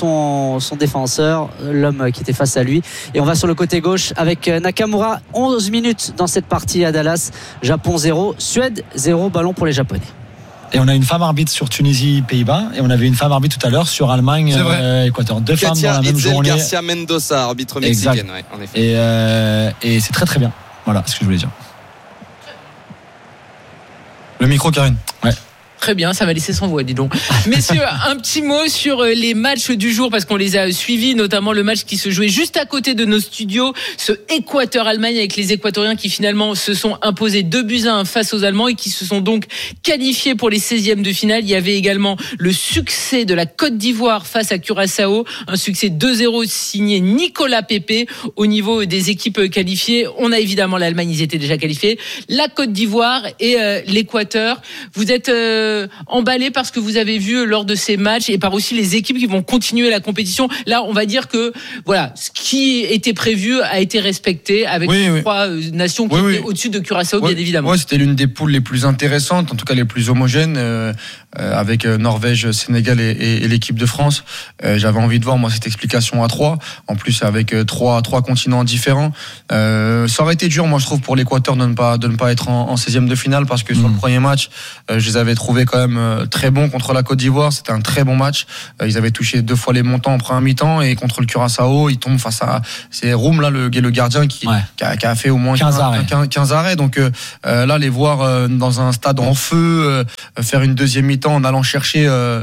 son défenseur, l'homme qui était face à lui. Et on va sur le côté gauche avec Nakamura. 11 minutes dans cette partie à Dallas. Japon 0, Suède 0, ballon pour les Japonais. Et on a une femme arbitre sur Tunisie-Pays-Bas et on avait une femme arbitre tout à l'heure sur Allemagne-Équateur. 2 femmes dans la même journée. Garcia Mendoza, arbitre mexicaine, ouais, en effet. Et c'est très très bien. Voilà ce que je voulais dire. Le micro, Karine. Ouais. Très bien, ça m'a laissé sans voix, dis donc. Messieurs, un petit mot sur les matchs du jour, parce qu'on les a suivis, notamment le match qui se jouait juste à côté de nos studios, ce Équateur-Allemagne, avec les Équatoriens qui finalement se sont imposés 2-1 face aux Allemands et qui se sont donc qualifiés pour les 16e de finale. Il y avait également le succès de la Côte d'Ivoire face à Curaçao, un succès 2-0 signé Nicolas Pepe. Au niveau des équipes qualifiées, on a évidemment l'Allemagne, ils étaient déjà qualifiés, la Côte d'Ivoire et l'Équateur. Vous êtes emballé par ce que vous avez vu lors de ces matchs et par aussi les équipes qui vont continuer la compétition. Là, on va dire que voilà, ce qui était prévu a été respecté avec trois nations qui étaient au-dessus de Curaçao, bien évidemment. Ouais, c'était l'une des poules les plus intéressantes, en tout cas les plus homogènes, avec Norvège, Sénégal et l'équipe de France. J'avais envie de voir moi cette explication à 3, en plus avec trois continents différents. Ça aurait été dur, moi je trouve, pour l'Équateur de ne pas être en 16e de finale, parce que sur le premier match, je les avais trouvés quand même très bons contre la Côte d'Ivoire. C'était un très bon match. Ils avaient touché 2 fois les montants en première mi-temps, et contre le Curaçao, ils tombent face à c'est Roum là, le gardien qui a fait au moins 15 arrêts. Donc là, les voir dans un stade en feu, faire une deuxième mi-temps en allant chercher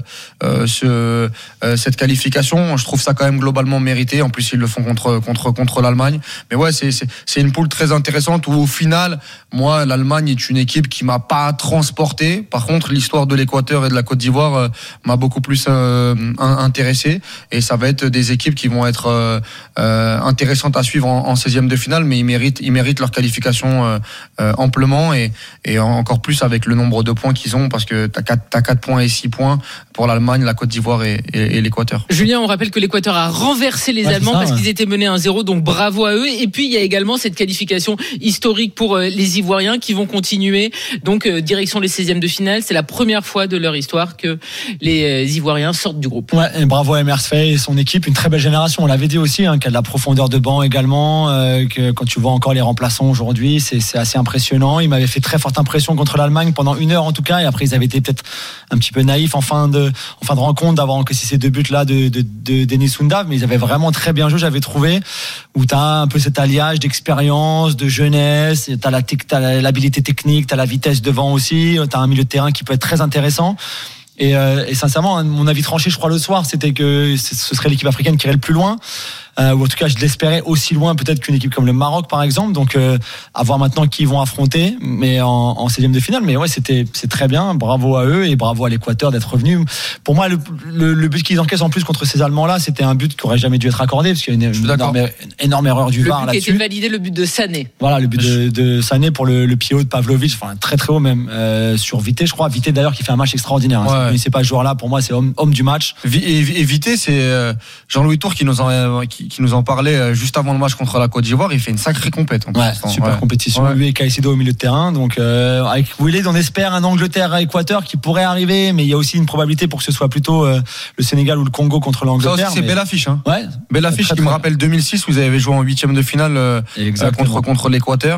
cette qualification, je trouve ça quand même globalement mérité. En plus, ils le font contre l'Allemagne. Mais ouais, c'est une poule très intéressante où au final, moi, l'Allemagne est une équipe qui m'a pas transporté. Par contre, l'histoire de l'Équateur et de la Côte d'Ivoire m'a beaucoup plus intéressé, et ça va être des équipes qui vont être intéressantes à suivre en 16e de finale, mais ils méritent leur qualification amplement, et encore plus avec le nombre de points qu'ils ont, parce que t'as 4 points et 6 points pour l'Allemagne, la Côte d'Ivoire et l'Équateur. Julien, on rappelle que l'Équateur a renversé les Allemands parce qu'ils étaient menés 1-0, donc bravo à eux. Et puis il y a également cette qualification historique pour les Ivoiriens qui vont continuer donc direction les 16e de finale. C'est la première fois de leur histoire que les Ivoiriens sortent du groupe. Ouais, et bravo à Emers Faye et son équipe, une très belle génération. On l'avait dit aussi, qu'il y a de la profondeur de banc également, que quand tu vois encore les remplaçants aujourd'hui, c'est assez impressionnant. Ils m'avaient fait très forte impression contre l'Allemagne pendant 1 heure en tout cas, et après ils avaient été peut-être un petit peu naïfs en fin de rencontre d'avoir encaissé ces 2 buts là de Denis Sundav, mais ils avaient vraiment très bien joué, j'avais trouvé, où tu as un peu cet alliage d'expérience, de jeunesse, tu as l'habilité technique, tu as la vitesse devant aussi, tu as un milieu de terrain qui peut être très intéressant. Et sincèrement, mon avis tranché, je crois, le soir, c'était que ce serait l'équipe africaine qui irait le plus loin. Ou en tout cas, je l'espérais aussi loin peut-être qu'une équipe comme le Maroc, par exemple. Donc, à voir maintenant qui ils vont affronter, mais en 16e de finale. Mais ouais, c'est très bien. Bravo à eux et bravo à l'Équateur d'être revenu. Pour moi, le but qu'ils encaissent en plus contre ces Allemands-là, c'était un but qui aurait jamais dû être accordé, parce qu'il y a une énorme erreur du VAR là-dessus. Le but qui a été validé, le but de Sané. Voilà, le but de Sané pour le pied haut de Pavlovic, enfin très très haut même, sur Vité, je crois. Vité d'ailleurs qui fait un match extraordinaire. Hein. Ouais. C'est pas ce joueur-là, pour moi, c'est homme du match. Et Vité, c'est Jean-Louis Tour qui nous en parlait juste avant le match contre la Côte d'Ivoire. Il fait une sacrée compète. Super compétition. Lui et Caicedo au milieu de terrain. Donc avec Willy, on espère un Angleterre-Équateur qui pourrait arriver, mais il y a aussi une probabilité pour que ce soit plutôt le Sénégal ou le Congo contre l'Angleterre. Ça aussi, c'est belle affiche. Hein. Ouais. Belle affiche qui me rappelle 2006. Vous avez joué en 8e de finale contre l'Équateur.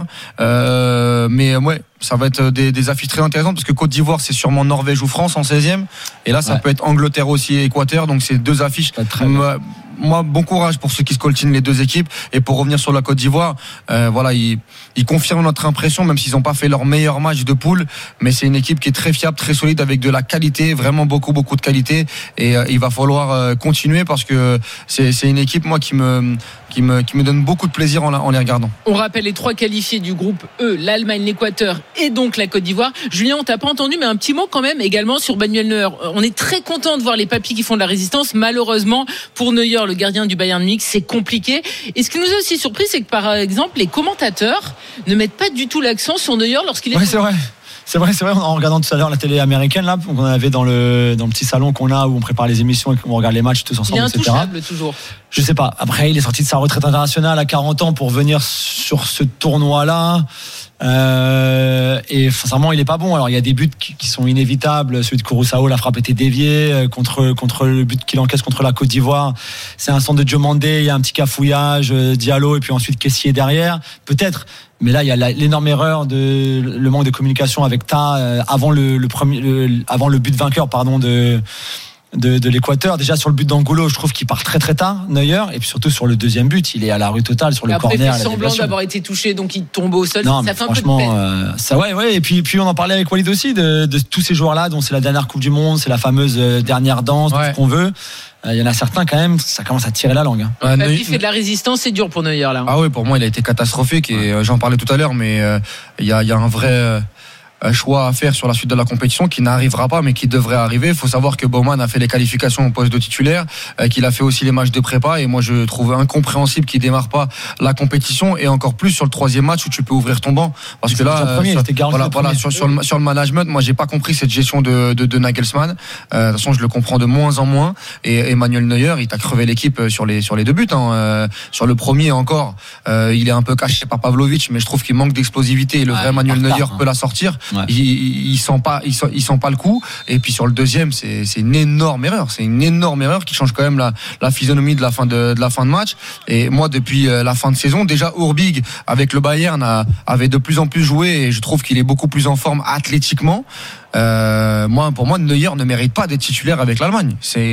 Mais ouais. Ça va être des affiches très intéressantes, parce que Côte d'Ivoire, c'est sûrement Norvège ou France en 16e, et là ça peut être Angleterre aussi et Équateur, donc c'est 2 affiches. Moi, bon courage pour ceux qui scoltinent les 2 équipes. Et pour revenir sur la Côte d'Ivoire, voilà, ils confirment notre impression, même s'ils n'ont pas fait leur meilleur match de poule, mais c'est une équipe qui est très fiable, très solide, avec de la qualité, vraiment beaucoup de qualité, et il va falloir continuer, parce que c'est une équipe, moi, qui me donne beaucoup de plaisir en les regardant. On rappelle les 3 qualifiés du groupe E, l'Allemagne, l'Équateur et donc la Côte d'Ivoire. Julien, on t'a pas entendu, mais un petit mot quand même également sur Manuel Neuer. On est très content de voir les papis qui font de la résistance. Malheureusement, pour Neuer, le gardien du Bayern Munich, c'est compliqué. Et ce qui nous a aussi surpris, c'est que par exemple, les commentateurs ne mettent pas du tout l'accent sur Neuer lorsqu'il est... Ouais, c'est vrai. En regardant tout à l'heure la télé américaine, là, qu'on avait dans le petit salon qu'on a, où on prépare les émissions et qu'on regarde les matchs tous ensemble, etc. Il est intouchable toujours. Je sais pas. Après, il est sorti de sa retraite internationale à 40 ans pour venir sur ce tournoi-là. Et sincèrement, il est pas bon. Alors, il y a des buts qui sont inévitables. Celui de Curaçao, la frappe était déviée contre le but qu'il encaisse contre la Côte d'Ivoire. C'est un centre de Diomandé, il y a un petit cafouillage, Diallo, et puis ensuite Kessié derrière. Peut-être. Mais là, il y a l'énorme erreur le manque de communication avec Ta avant le but vainqueur, de l'Équateur. Déjà sur le but d'Angulo, je trouve qu'il part très très tard, Neuer, et puis surtout sur le deuxième but, il est à la rue totale sur le après, corner. il fait semblant d'avoir été touché, donc il tombe au sol. Non, ça mais fait un peu de franchement, peine. ça ouais. Et puis on en parlait avec Walid aussi de tous ces joueurs-là, dont c'est la dernière Coupe du Monde, c'est la fameuse dernière danse, tout ce qu'on veut. Il y en a certains quand même, ça commence à tirer la langue. Il fait de la résistance, c'est dur pour Neuer là. Ah oui, pour moi, il a été catastrophique et j'en parlais tout à l'heure, mais il y a un vrai choix à faire sur la suite de la compétition qui n'arrivera pas mais qui devrait arriver. Il faut savoir que Baumann a fait les qualifications au poste de titulaire, qu'il a fait aussi les matchs de prépa, et moi je trouve incompréhensible qu'il démarre pas la compétition, et encore plus sur le troisième match où tu peux ouvrir ton banc, parce que là sur le management, moi j'ai pas compris cette gestion de Nagelsmann. De toute façon je le comprends de moins en moins, et Emmanuel Neuer il t'a crevé l'équipe sur les deux buts sur le premier encore il est un peu caché par Pavlovic, mais je trouve qu'il manque d'explosivité, et le vrai Emmanuel Neuer peut la sortir. Ouais. Il sent pas le coup, et puis sur le deuxième c'est une énorme erreur qui change quand même la physionomie de la fin de match. Et moi depuis la fin de saison, déjà Urbig avec le Bayern avait de plus en plus joué, et je trouve qu'il est beaucoup plus en forme athlétiquement. Pour moi, Neuer ne mérite pas d'être titulaire avec l'Allemagne.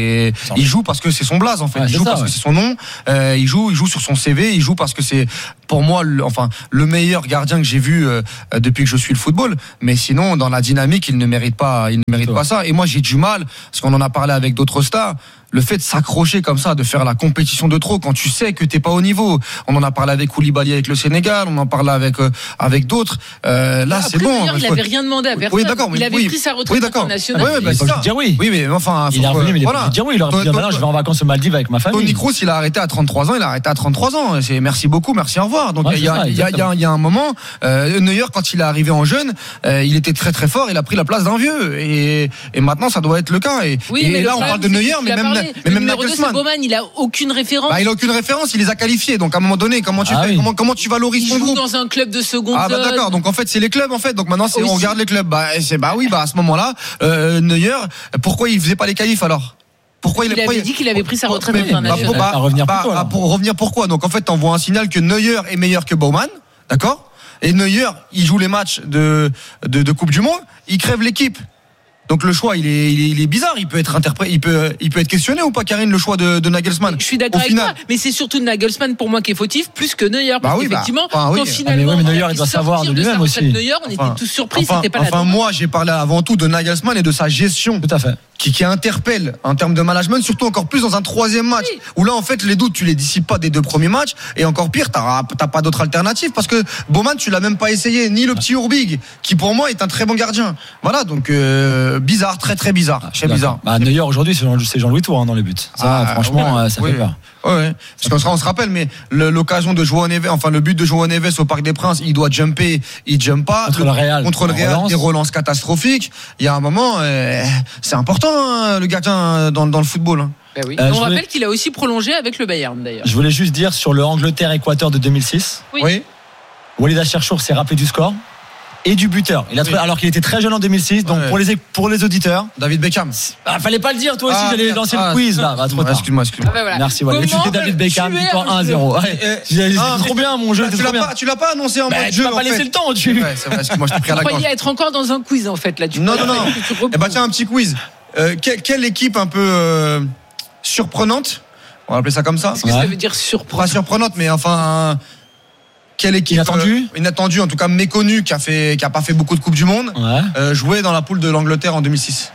Il joue parce que c'est son blaze en fait. Il joue parce que c'est son nom. Il joue sur son CV. Il joue parce que c'est, pour moi, le meilleur gardien que j'ai vu depuis que je suis le football. Mais sinon, dans la dynamique, il ne mérite pas ça. Et moi, j'ai du mal, parce qu'on en a parlé avec d'autres stars. Le fait de s'accrocher comme ça, de faire la compétition de trop quand tu sais que t'es pas au niveau. On en a parlé avec Koulibaly avec le Sénégal, on en parle avec d'autres. Là, c'est bon. D'ailleurs, il avait rien demandé à personne. Oui, d'accord, il avait pris sa retraite internationale. Il faut dire oui. Oui, mais enfin, il est revenu, mais il a pu dire oui. Il aurait pu dire maintenant, je vais en vacances aux Maldives avec ma famille. Toni Kroos, il a arrêté à 33 ans. C'est merci beaucoup, merci, au revoir. Donc il y a un moment, Neuer, quand il est arrivé en jeune, il était très très fort. Il a pris la place d'un vieux, et maintenant ça doit être le cas. Et là, on parle de Neuer, mais même Nagelsmann. Baumann, il a aucune référence. Il a aucune référence, il les a qualifiés. Donc à un moment donné, comment tu fais, comment tu valorises ton groupe? Il joue dans un club de seconde zone. D'accord. Donc en fait, c'est les clubs en fait. Donc maintenant, on regarde les clubs. À ce moment-là, Neuer, pourquoi il faisait pas les qualifs alors? Pourquoi il avait dit qu'il avait pris sa retraite internationale. Pour revenir pourquoi? Donc en fait, t'envoies un signal que Neuer est meilleur que Baumann, d'accord? Et Neuer, il joue les matchs de Coupe du Monde, il crève l'équipe. Donc le choix, il est bizarre. Il peut être interprété, il peut être questionné ou pas, Karine, le choix de Nagelsmann. Je suis d'accord avec toi, mais c'est surtout Nagelsmann pour moi qui est fautif, plus que Neuer. Parce qu'effectivement, quand finalement, mais Neuer, il doit savoir de lui-même aussi. Neuer, on était tous surpris, c'était pas la moi, j'ai parlé avant tout de Nagelsmann et de sa gestion. Tout à fait. Qui interpelle en termes de management, surtout encore plus dans un troisième match, où là en fait les doutes tu les dissipes pas des deux premiers matchs, et encore pire t'as pas d'autre alternative, parce que Baumann tu l'as même pas essayé, ni le petit Urbig qui pour moi est un très bon gardien. Voilà, donc bizarre, très très bizarre. Bizarre. Neuer aujourd'hui c'est Jean-Louis Tour dans les buts. Ça franchement ça fait peur. Ouais. Parce qu'on se rappelle, mais l'occasion de João Neves, enfin le but de João Neves au Parc des Princes, il doit jumper, il jump pas. Contre le Real, des relances catastrophiques. Il y a un moment, c'est important le gardien dans le football. Oui. On rappelle qu'il a aussi prolongé avec le Bayern d'ailleurs. Je voulais juste dire sur le Angleterre-Équateur de 2006. Oui. Walid Acharchour s'est rappelé du score et du buteur. Alors qu'il était très jeune en 2006. Donc pour les auditeurs, David Beckham. Fallait pas le dire toi aussi. J'allais lancer le quiz là. Trop tard. Excuse-moi. Voilà. Merci Walid. Tu étais David Beckham, victoire 1-0. C'était trop bien mon jeu. Tu l'as pas annoncé en mode jeu. Tu m'as pas laissé le temps. C'est vrai. Excuse-moi, je t'ai pris à la gorge. Tu croyais être encore dans un quiz en fait là. Non. Tiens, un petit quiz. Quelle équipe un peu surprenante, on va appeler ça comme ça. Qu'est-ce que ça veut dire surprenante? Pas surprenante, mais enfin quelle équipe inattendue, en tout cas méconnue, qui a pas fait beaucoup de Coupes du Monde, jouait dans la poule de l'Angleterre en 2006.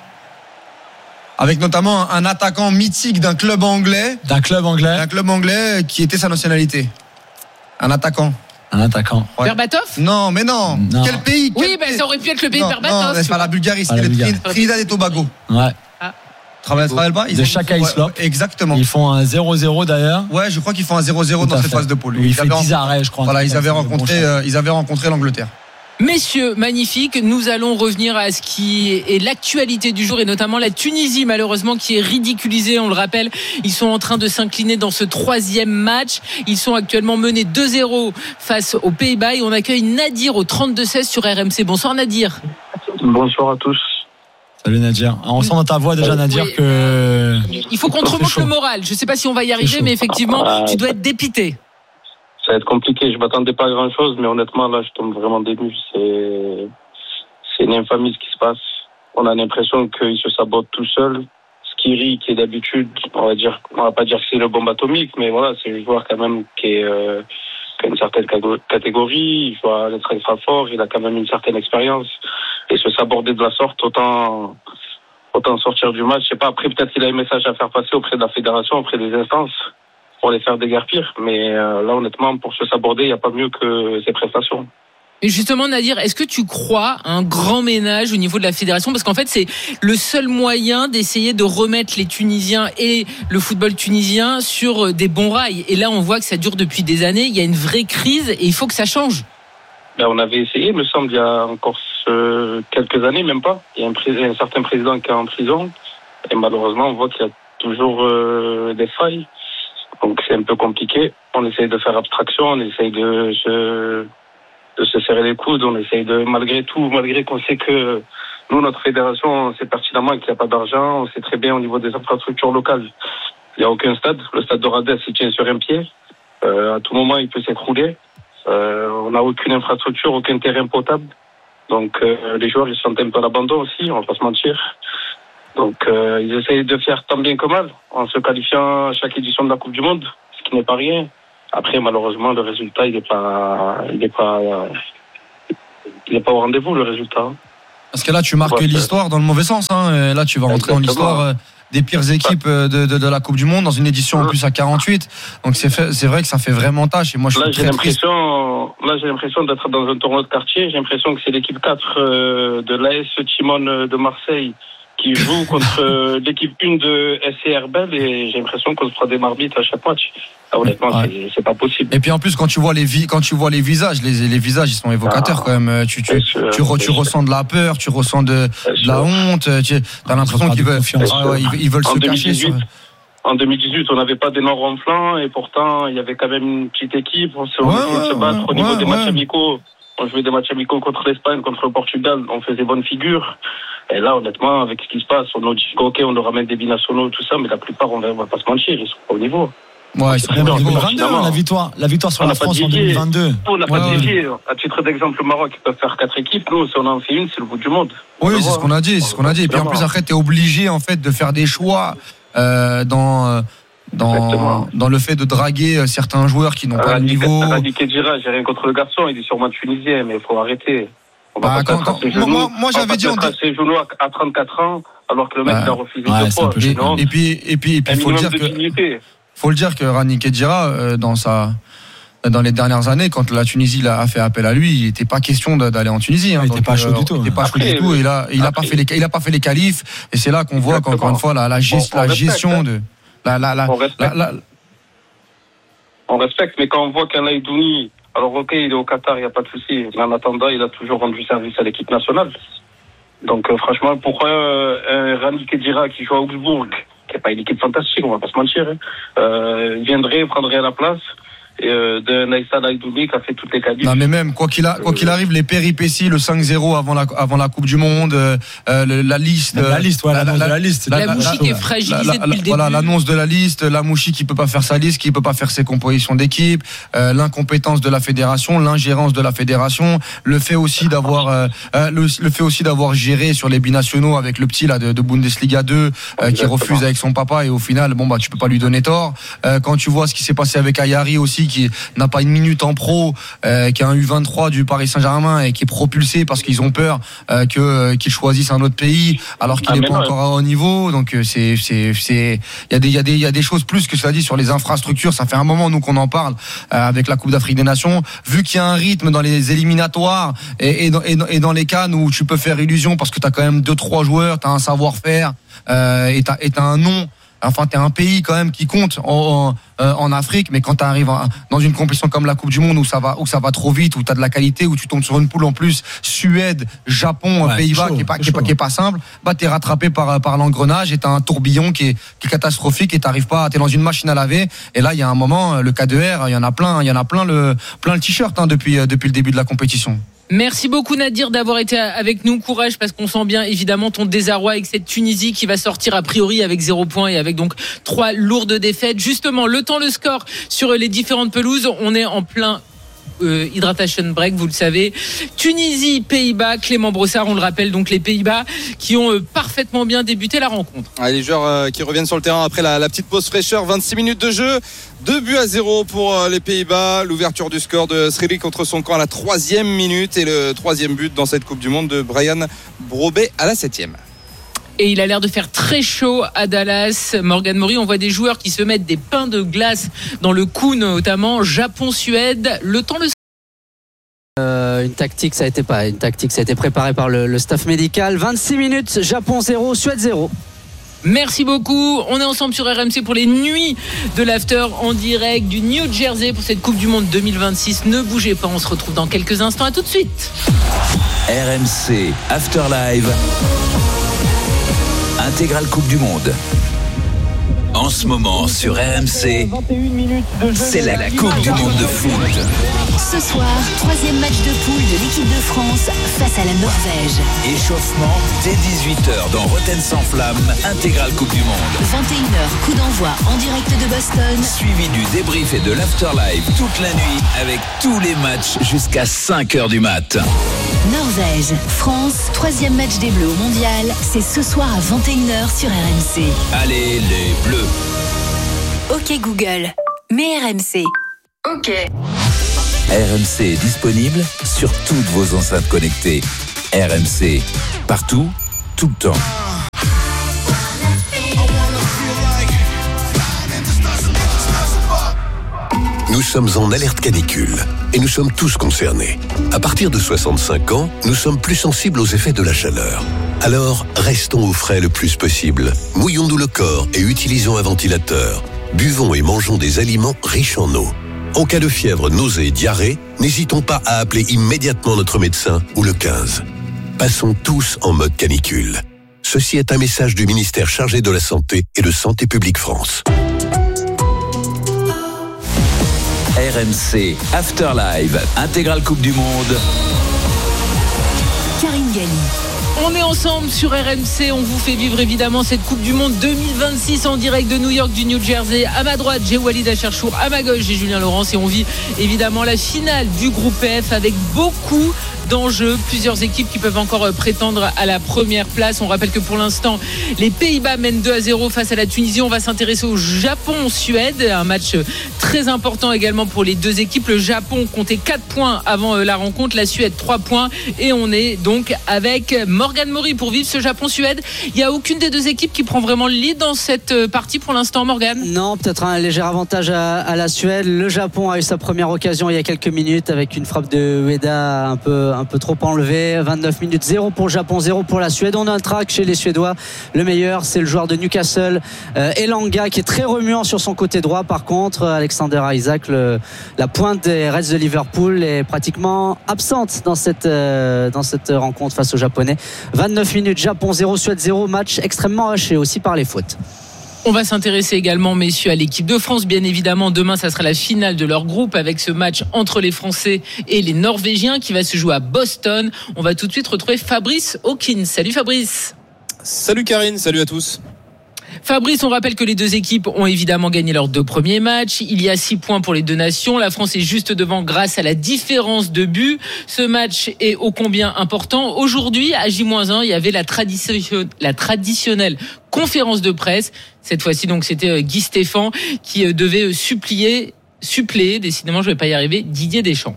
Avec notamment un attaquant mythique d'un club anglais qui était sa nationalité. Un attaquant. Berbatov? Non. Quel pays? Oui, ça aurait pu être le pays de Berbatov. C'est pas la Bulgarie, c'était le Trinidad et Tobago. Ouais. Travaille pas. De Chaka Islop. Exactement. Ils font un 0-0 d'ailleurs. Ouais, je crois qu'ils font un 0-0 dans cette phase de poule. Il fait 10 arrêts, je crois. Voilà, ils avaient rencontré l'Angleterre. Messieurs, magnifique. Nous allons revenir à ce qui est l'actualité du jour, et notamment la Tunisie, malheureusement, qui est ridiculisée. On le rappelle, ils sont en train de s'incliner dans ce troisième match. Ils sont actuellement menés 2-0 face aux Pays-Bas, et on accueille Nadir au 32-16 sur RMC. Bonsoir Nadir. Bonsoir à tous. Salut Nadir. On sent dans ta voix déjà Nadir que... Il faut qu'on te remonte le moral. Je ne sais pas si on va y arriver, mais effectivement, tu dois être dépité. Ça va être compliqué. Je ne m'attendais pas à grand-chose, mais honnêtement, là, je tombe vraiment dému. C'est une infamie ce qui se passe. On a l'impression qu'ils se sabotent tout seuls. Ce Skiri, qui est d'habitude, on va pas dire que c'est le bombe atomique, mais voilà, c'est un joueur quand même qui a une certaine catégorie, il va être très fort, il a quand même une certaine expérience. Et se saborder de la sorte, autant sortir du match. Je sais pas, après peut-être qu'il a un message à faire passer auprès de la fédération, auprès des instances, pour les faire déguerpir. Mais là, honnêtement, pour se saborder, il n'y a pas mieux que ses prestations. Et justement, Nadir, est-ce que tu crois à un grand ménage au niveau de la fédération ? Parce qu'en fait, c'est le seul moyen d'essayer de remettre les Tunisiens et le football tunisien sur des bons rails. Et là, on voit que ça dure depuis des années. Il y a une vraie crise et il faut que ça change. Ben, on avait essayé, me semble, il y a encore quelques années, même pas. Il y a un certain président qui est en prison. Et malheureusement, on voit qu'il y a toujours des failles. Donc, c'est un peu compliqué. On essaye de faire abstraction, on essaye de se serrer les coudes, on essaye malgré qu'on sait que nous, notre fédération, on sait pertinemment qu'il n'y a pas d'argent, on sait très bien au niveau des infrastructures locales. Il n'y a aucun stade. Le stade de Radès, il tient sur un pied. À tout moment, il peut s'écrouler. On n'a aucune infrastructure, aucun terrain potable. Donc, les joueurs, ils sont un peu à l'abandon aussi, on va pas se mentir. Donc, ils essayent de faire tant bien que mal, en se qualifiant à chaque édition de la Coupe du Monde, ce qui n'est pas rien. Après, malheureusement, le résultat, il n'est pas au rendez-vous, le résultat. Parce que là, tu marques l'histoire dans le mauvais sens. Hein. Et là, tu vas rentrer dans l'histoire des pires équipes de la Coupe du Monde dans une édition en plus à 48. Donc c'est vrai que ça fait vraiment tâche. Et moi, je suis très triste. Là, j'ai l'impression d'être dans un tournoi de quartier. J'ai l'impression que c'est l'équipe 4 de l'AS Timone de Marseille qui joue contre l'équipe 1 de SC Herbel, et j'ai l'impression qu'on se fera des marmites à chaque match. Honnêtement, c'est pas possible. Et puis en plus, quand tu vois les visages, les visages, ils sont évocateurs quand même. Tu ressens de la peur, tu ressens de la honte. T'as l'impression qu'ils veulent se cacher. En 2018, on n'avait pas d'énormes ronflants, et pourtant, il y avait quand même une petite équipe. On se battre au niveau des matchs amicaux. On jouait des matchs amicaux contre l'Espagne, contre le Portugal. On faisait bonne figure. Et là, honnêtement, avec ce qui se passe, on nous dit ok, on nous ramène des binationaux, tout ça, mais la plupart, on va pas se mentir, ils sont pas au niveau. Ouais, c'est vraiment 2022, la victoire sur la France en 2022. On n'a pas de défi. À titre d'exemple, le Maroc, ils peuvent faire 4 équipes. Nous, si on en fait une, c'est le bout du monde. Oui, c'est ce qu'on a dit, Et puis en plus, après, t'es obligé, en fait, de faire des choix, dans le fait de draguer certains joueurs qui n'ont pas le niveau. Rani Kedira, j'ai rien contre le garçon, il est sûrement tunisien, mais il faut arrêter. Moi, j'avais dit ses genoux à 34 ans, alors que le mec a refusé 2 fois. Et puis, faut le dire que Rani Kedira, dans les dernières années, quand la Tunisie a fait appel à lui, il n'était pas question d'aller en Tunisie. Il n'était pas chaud du tout. Il n'était pas chaud du tout. Et là, il a pas fait les qualifs. Et c'est là qu'on voit qu'encore une fois, la gestion de on respecte, mais quand on voit qu'un Aïdouni, alors ok, il est au Qatar, il n'y a pas de souci, mais en attendant, il a toujours rendu service à l'équipe nationale. Donc franchement, pourquoi un Rani Kedira qui joue à Augsbourg, qui n'est pas une équipe fantastique, on va pas se mentir, viendrait, prendrait à la place de Naïssa Aïdouni qui a fait toutes les qualifs. Non, mais même quoi qu'il arrive, les péripéties, le 5-0 avant la Coupe du Monde, la liste, la Mouchi qui est fragilisée depuis le début. Voilà, l'annonce de la liste, la Mouchi qui peut pas faire sa liste, qui peut pas faire ses compositions d'équipe, l'incompétence de la fédération, l'ingérence de la fédération, le fait aussi d'avoir géré sur les binationaux avec le petit là de Bundesliga 2 qui refuse avec son papa, et au final tu peux pas lui donner tort. Quand tu vois ce qui s'est passé avec Ayari aussi, qui n'a pas une minute en pro, qui a un U23 du Paris Saint-Germain et qui est propulsé parce qu'ils ont peur qu'il choisisse un autre pays alors qu'il n'est pas encore à haut niveau. Donc il y a des choses plus que cela dit sur les infrastructures. Ça fait un moment nous qu'on en parle avec la Coupe d'Afrique des Nations, vu qu'il y a un rythme dans les éliminatoires et dans les CAN où tu peux faire illusion parce que tu as quand même 2-3 joueurs, tu as un savoir-faire et tu as un nom. Enfin, t'es un pays quand même qui compte en Afrique, mais quand t'arrives dans une compétition comme la Coupe du Monde où ça va trop vite, où t'as de la qualité, où tu tombes sur une poule en plus Suède, Japon, Pays-Bas, qui est pas simple, t'es rattrapé par l'engrenage et t'as un tourbillon qui est catastrophique et t'es dans une machine à laver. Et là, il y a un moment, le K2R, il y en a plein le t-shirt depuis le début de la compétition. Merci beaucoup Nadir d'avoir été avec nous. Courage, parce qu'on sent bien évidemment ton désarroi avec cette Tunisie qui va sortir a priori avec 0 points et avec donc 3 lourdes défaites. Justement, le score sur les différentes pelouses, on est en plein hydration break, vous le savez. Tunisie, Pays-Bas, Clément Brossard, on le rappelle, donc les Pays-Bas qui ont parfaitement parfaitement bien débuté la rencontre. Les joueurs qui reviennent sur le terrain après la petite pause fraîcheur, 26 minutes de jeu, 2-0 pour les Pays-Bas. L'ouverture du score de Srili contre son camp à la 3e minute et le 3e but dans cette Coupe du Monde de Brian Brobé à la 7e. Et il a l'air de faire très chaud à Dallas. Morgan Mori, on voit des joueurs qui se mettent des pains de glace dans le cou, notamment Japon-Suède. Le temps le une tactique, ça a été préparé par le staff médical. 26 minutes, Japon 0, Suède 0. Merci beaucoup. On est ensemble sur RMC pour les nuits de l'after en direct du New Jersey pour cette Coupe du Monde 2026. Ne bougez pas, on se retrouve dans quelques instants. À tout de suite. RMC After Live. Intégrale Coupe du Monde. En ce moment sur RMC, c'est la Coupe du Monde de foot. Ce soir, 3e match de poule de l'équipe de France face à la Norvège. Échauffement dès 18h dans Rotten sans flamme, intégrale Coupe du Monde. 21h, coup d'envoi en direct de Boston. Suivi du débrief et de l'afterlive toute la nuit avec tous les matchs jusqu'à 5h du mat. Norvège, France, 3e match des Bleus au Mondial. C'est ce soir à 21h sur RMC. Allez les Bleus. Ok Google, mets RMC. Ok. RMC est disponible sur toutes vos enceintes connectées. RMC, partout, tout le temps. Nous sommes en alerte canicule et nous sommes tous concernés. À partir de 65 ans, nous sommes plus sensibles aux effets de la chaleur. Alors, restons au frais le plus possible. Mouillons-nous le corps et utilisons un ventilateur. Buvons et mangeons des aliments riches en eau. En cas de fièvre, nausée et diarrhée, n'hésitons pas à appeler immédiatement notre médecin ou le 15. Passons tous en mode canicule. Ceci est un message du ministère chargé de la Santé et de Santé publique France. RMC After Live, intégrale Coupe du Monde. Karine Galli. On est ensemble sur RMC, on vous fait vivre évidemment cette Coupe du Monde 2026 en direct de New York, du New Jersey. À ma droite, j'ai Walid Acharchour, à ma gauche, j'ai Julien Laurence et on vit évidemment la finale du groupe F avec beaucoup d'enjeux, plusieurs équipes qui peuvent encore prétendre à la première place. On rappelle que pour l'instant, les Pays-Bas mènent 2-0 face à la Tunisie. On va s'intéresser au Japon-Suède, un match très important également pour les deux équipes. Le Japon comptait 4 points avant la rencontre, la Suède 3 points et on est donc avec Morgan Mori pour vivre ce Japon-Suède. Il n'y a aucune des deux équipes qui prend vraiment le lead dans cette partie pour l'instant, Morgan? Non, peut-être un léger avantage à la Suède. Le Japon a eu sa première occasion il y a quelques minutes avec une frappe de Ueda un peu trop enlevée. 29 minutes, 0 pour le Japon, 0 pour la Suède. On a un track chez les Suédois. Le meilleur, c'est le joueur de Newcastle, Elanga, qui est très remuant sur son côté droit. Par contre, Alexander Isaac, la pointe des Reds de Liverpool, est pratiquement absente dans cette rencontre face aux Japonais. 29 minutes, Japon 0, Suède 0, match extrêmement haché aussi par les fautes. On va s'intéresser également, messieurs, à l'équipe de France. Bien évidemment, demain, ça sera la finale de leur groupe avec ce match entre les Français et les Norvégiens qui va se jouer à Boston. On va tout de suite retrouver Fabrice Hawkins. Salut Fabrice. Salut Karine, salut à tous. Fabrice, on rappelle que les deux équipes ont évidemment gagné leurs 2 premiers matchs. Il y a 6 points pour les deux nations. La France est juste devant grâce à la différence de but. Ce match est ô combien important. Aujourd'hui, à J-1, il y avait la traditionnelle conférence de presse. Cette fois-ci, donc, c'était Guy Stéphane qui devait suppléer, décidément, je vais pas y arriver, Didier Deschamps.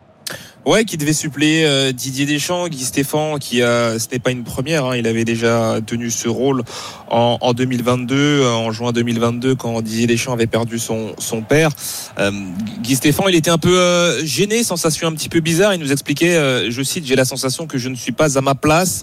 Ouais, qui devait suppléer Didier Deschamps, Guy Stéphane, ce n'est pas une première, hein, il avait déjà tenu ce rôle en 2022, en juin 2022, quand Didier Deschamps avait perdu son père. Guy Stéphane, il était un peu gêné, sensation un petit peu bizarre. Il nous expliquait, je cite, j'ai la sensation que je ne suis pas à ma place.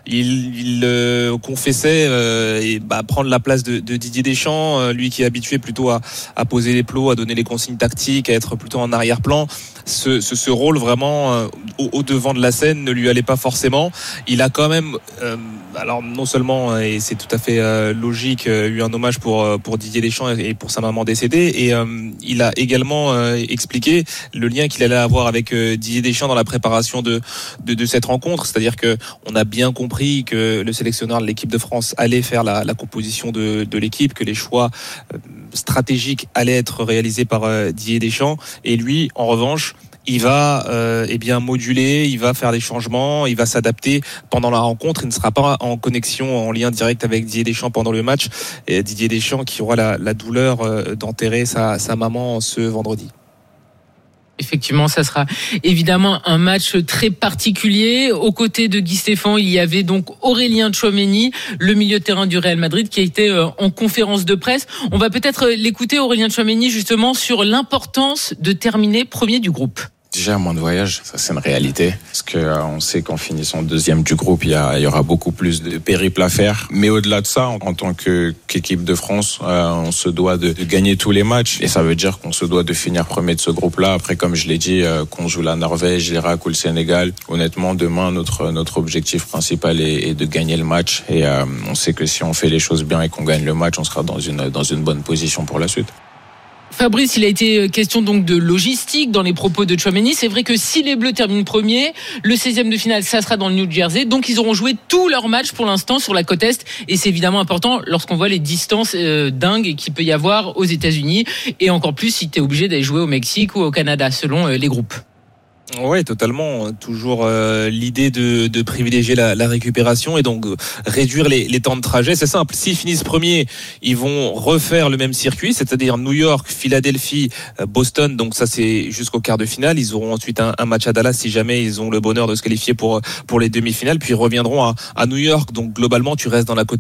Il confessait prendre la place de Didier Deschamps, lui qui est habitué plutôt à poser les plots, à donner les consignes tactiques, à être plutôt en arrière-plan. Ce rôle vraiment au devant de la scène ne lui allait pas forcément. Il a quand même alors non seulement, et c'est tout à fait logique, eu un hommage pour Didier Deschamps et pour sa maman décédée, et il a également expliqué le lien qu'il allait avoir avec Didier Deschamps dans la préparation de cette rencontre. C'est-à-dire que on a bien compris que le sélectionneur de l'équipe de France allait faire la composition de l'équipe, que les choix stratégiques allaient être réalisés par Didier Deschamps, et lui en revanche il va moduler, il va faire des changements, il va s'adapter pendant la rencontre. Il ne sera pas en connexion, en lien direct avec Didier Deschamps pendant le match. Et Didier Deschamps qui aura la douleur d'enterrer sa maman ce vendredi. Effectivement, ça sera évidemment un match très particulier. Aux côtés de Guy Stéphane, il y avait donc Aurélien Tchouaméni, le milieu de terrain du Real Madrid, qui a été en conférence de presse. On va peut-être l'écouter, Aurélien Tchouaméni, justement, sur l'importance de terminer premier du groupe. Déjà, moins de voyages, ça c'est une réalité. Parce que on sait qu'en finissant deuxième du groupe, il y aura beaucoup plus de périples à faire. Mais au-delà de ça, en tant qu'équipe de France, on se doit de gagner tous les matchs. Et ça veut dire qu'on se doit de finir premier de ce groupe-là. Après, comme je l'ai dit, qu'on joue la Norvège, l'Irak ou le Sénégal. Honnêtement, demain, notre objectif principal est de gagner le match. Et on sait que si on fait les choses bien et qu'on gagne le match, on sera dans une bonne position pour la suite. Fabrice, il a été question donc de logistique dans les propos de Tchouaméni. C'est vrai que si les Bleus terminent premier, le 16e de finale, ça sera dans le New Jersey. Donc ils auront joué tous leurs matchs pour l'instant sur la côte Est. Et c'est évidemment important lorsqu'on voit les distances dingues qu'il peut y avoir aux États-Unis. Et encore plus si tu es obligé d'aller jouer au Mexique ou au Canada, selon les groupes. Oui, totalement. Toujours l'idée de privilégier la récupération et donc réduire les temps de trajet. C'est simple. S'ils finissent premiers, ils vont refaire le même circuit, c'est-à-dire New York, Philadelphie, Boston. Donc ça, c'est jusqu'au quart de finale. Ils auront ensuite un match à Dallas si jamais ils ont le bonheur de se qualifier pour les demi-finales. Puis ils reviendront à New York. Donc globalement, tu restes dans la côte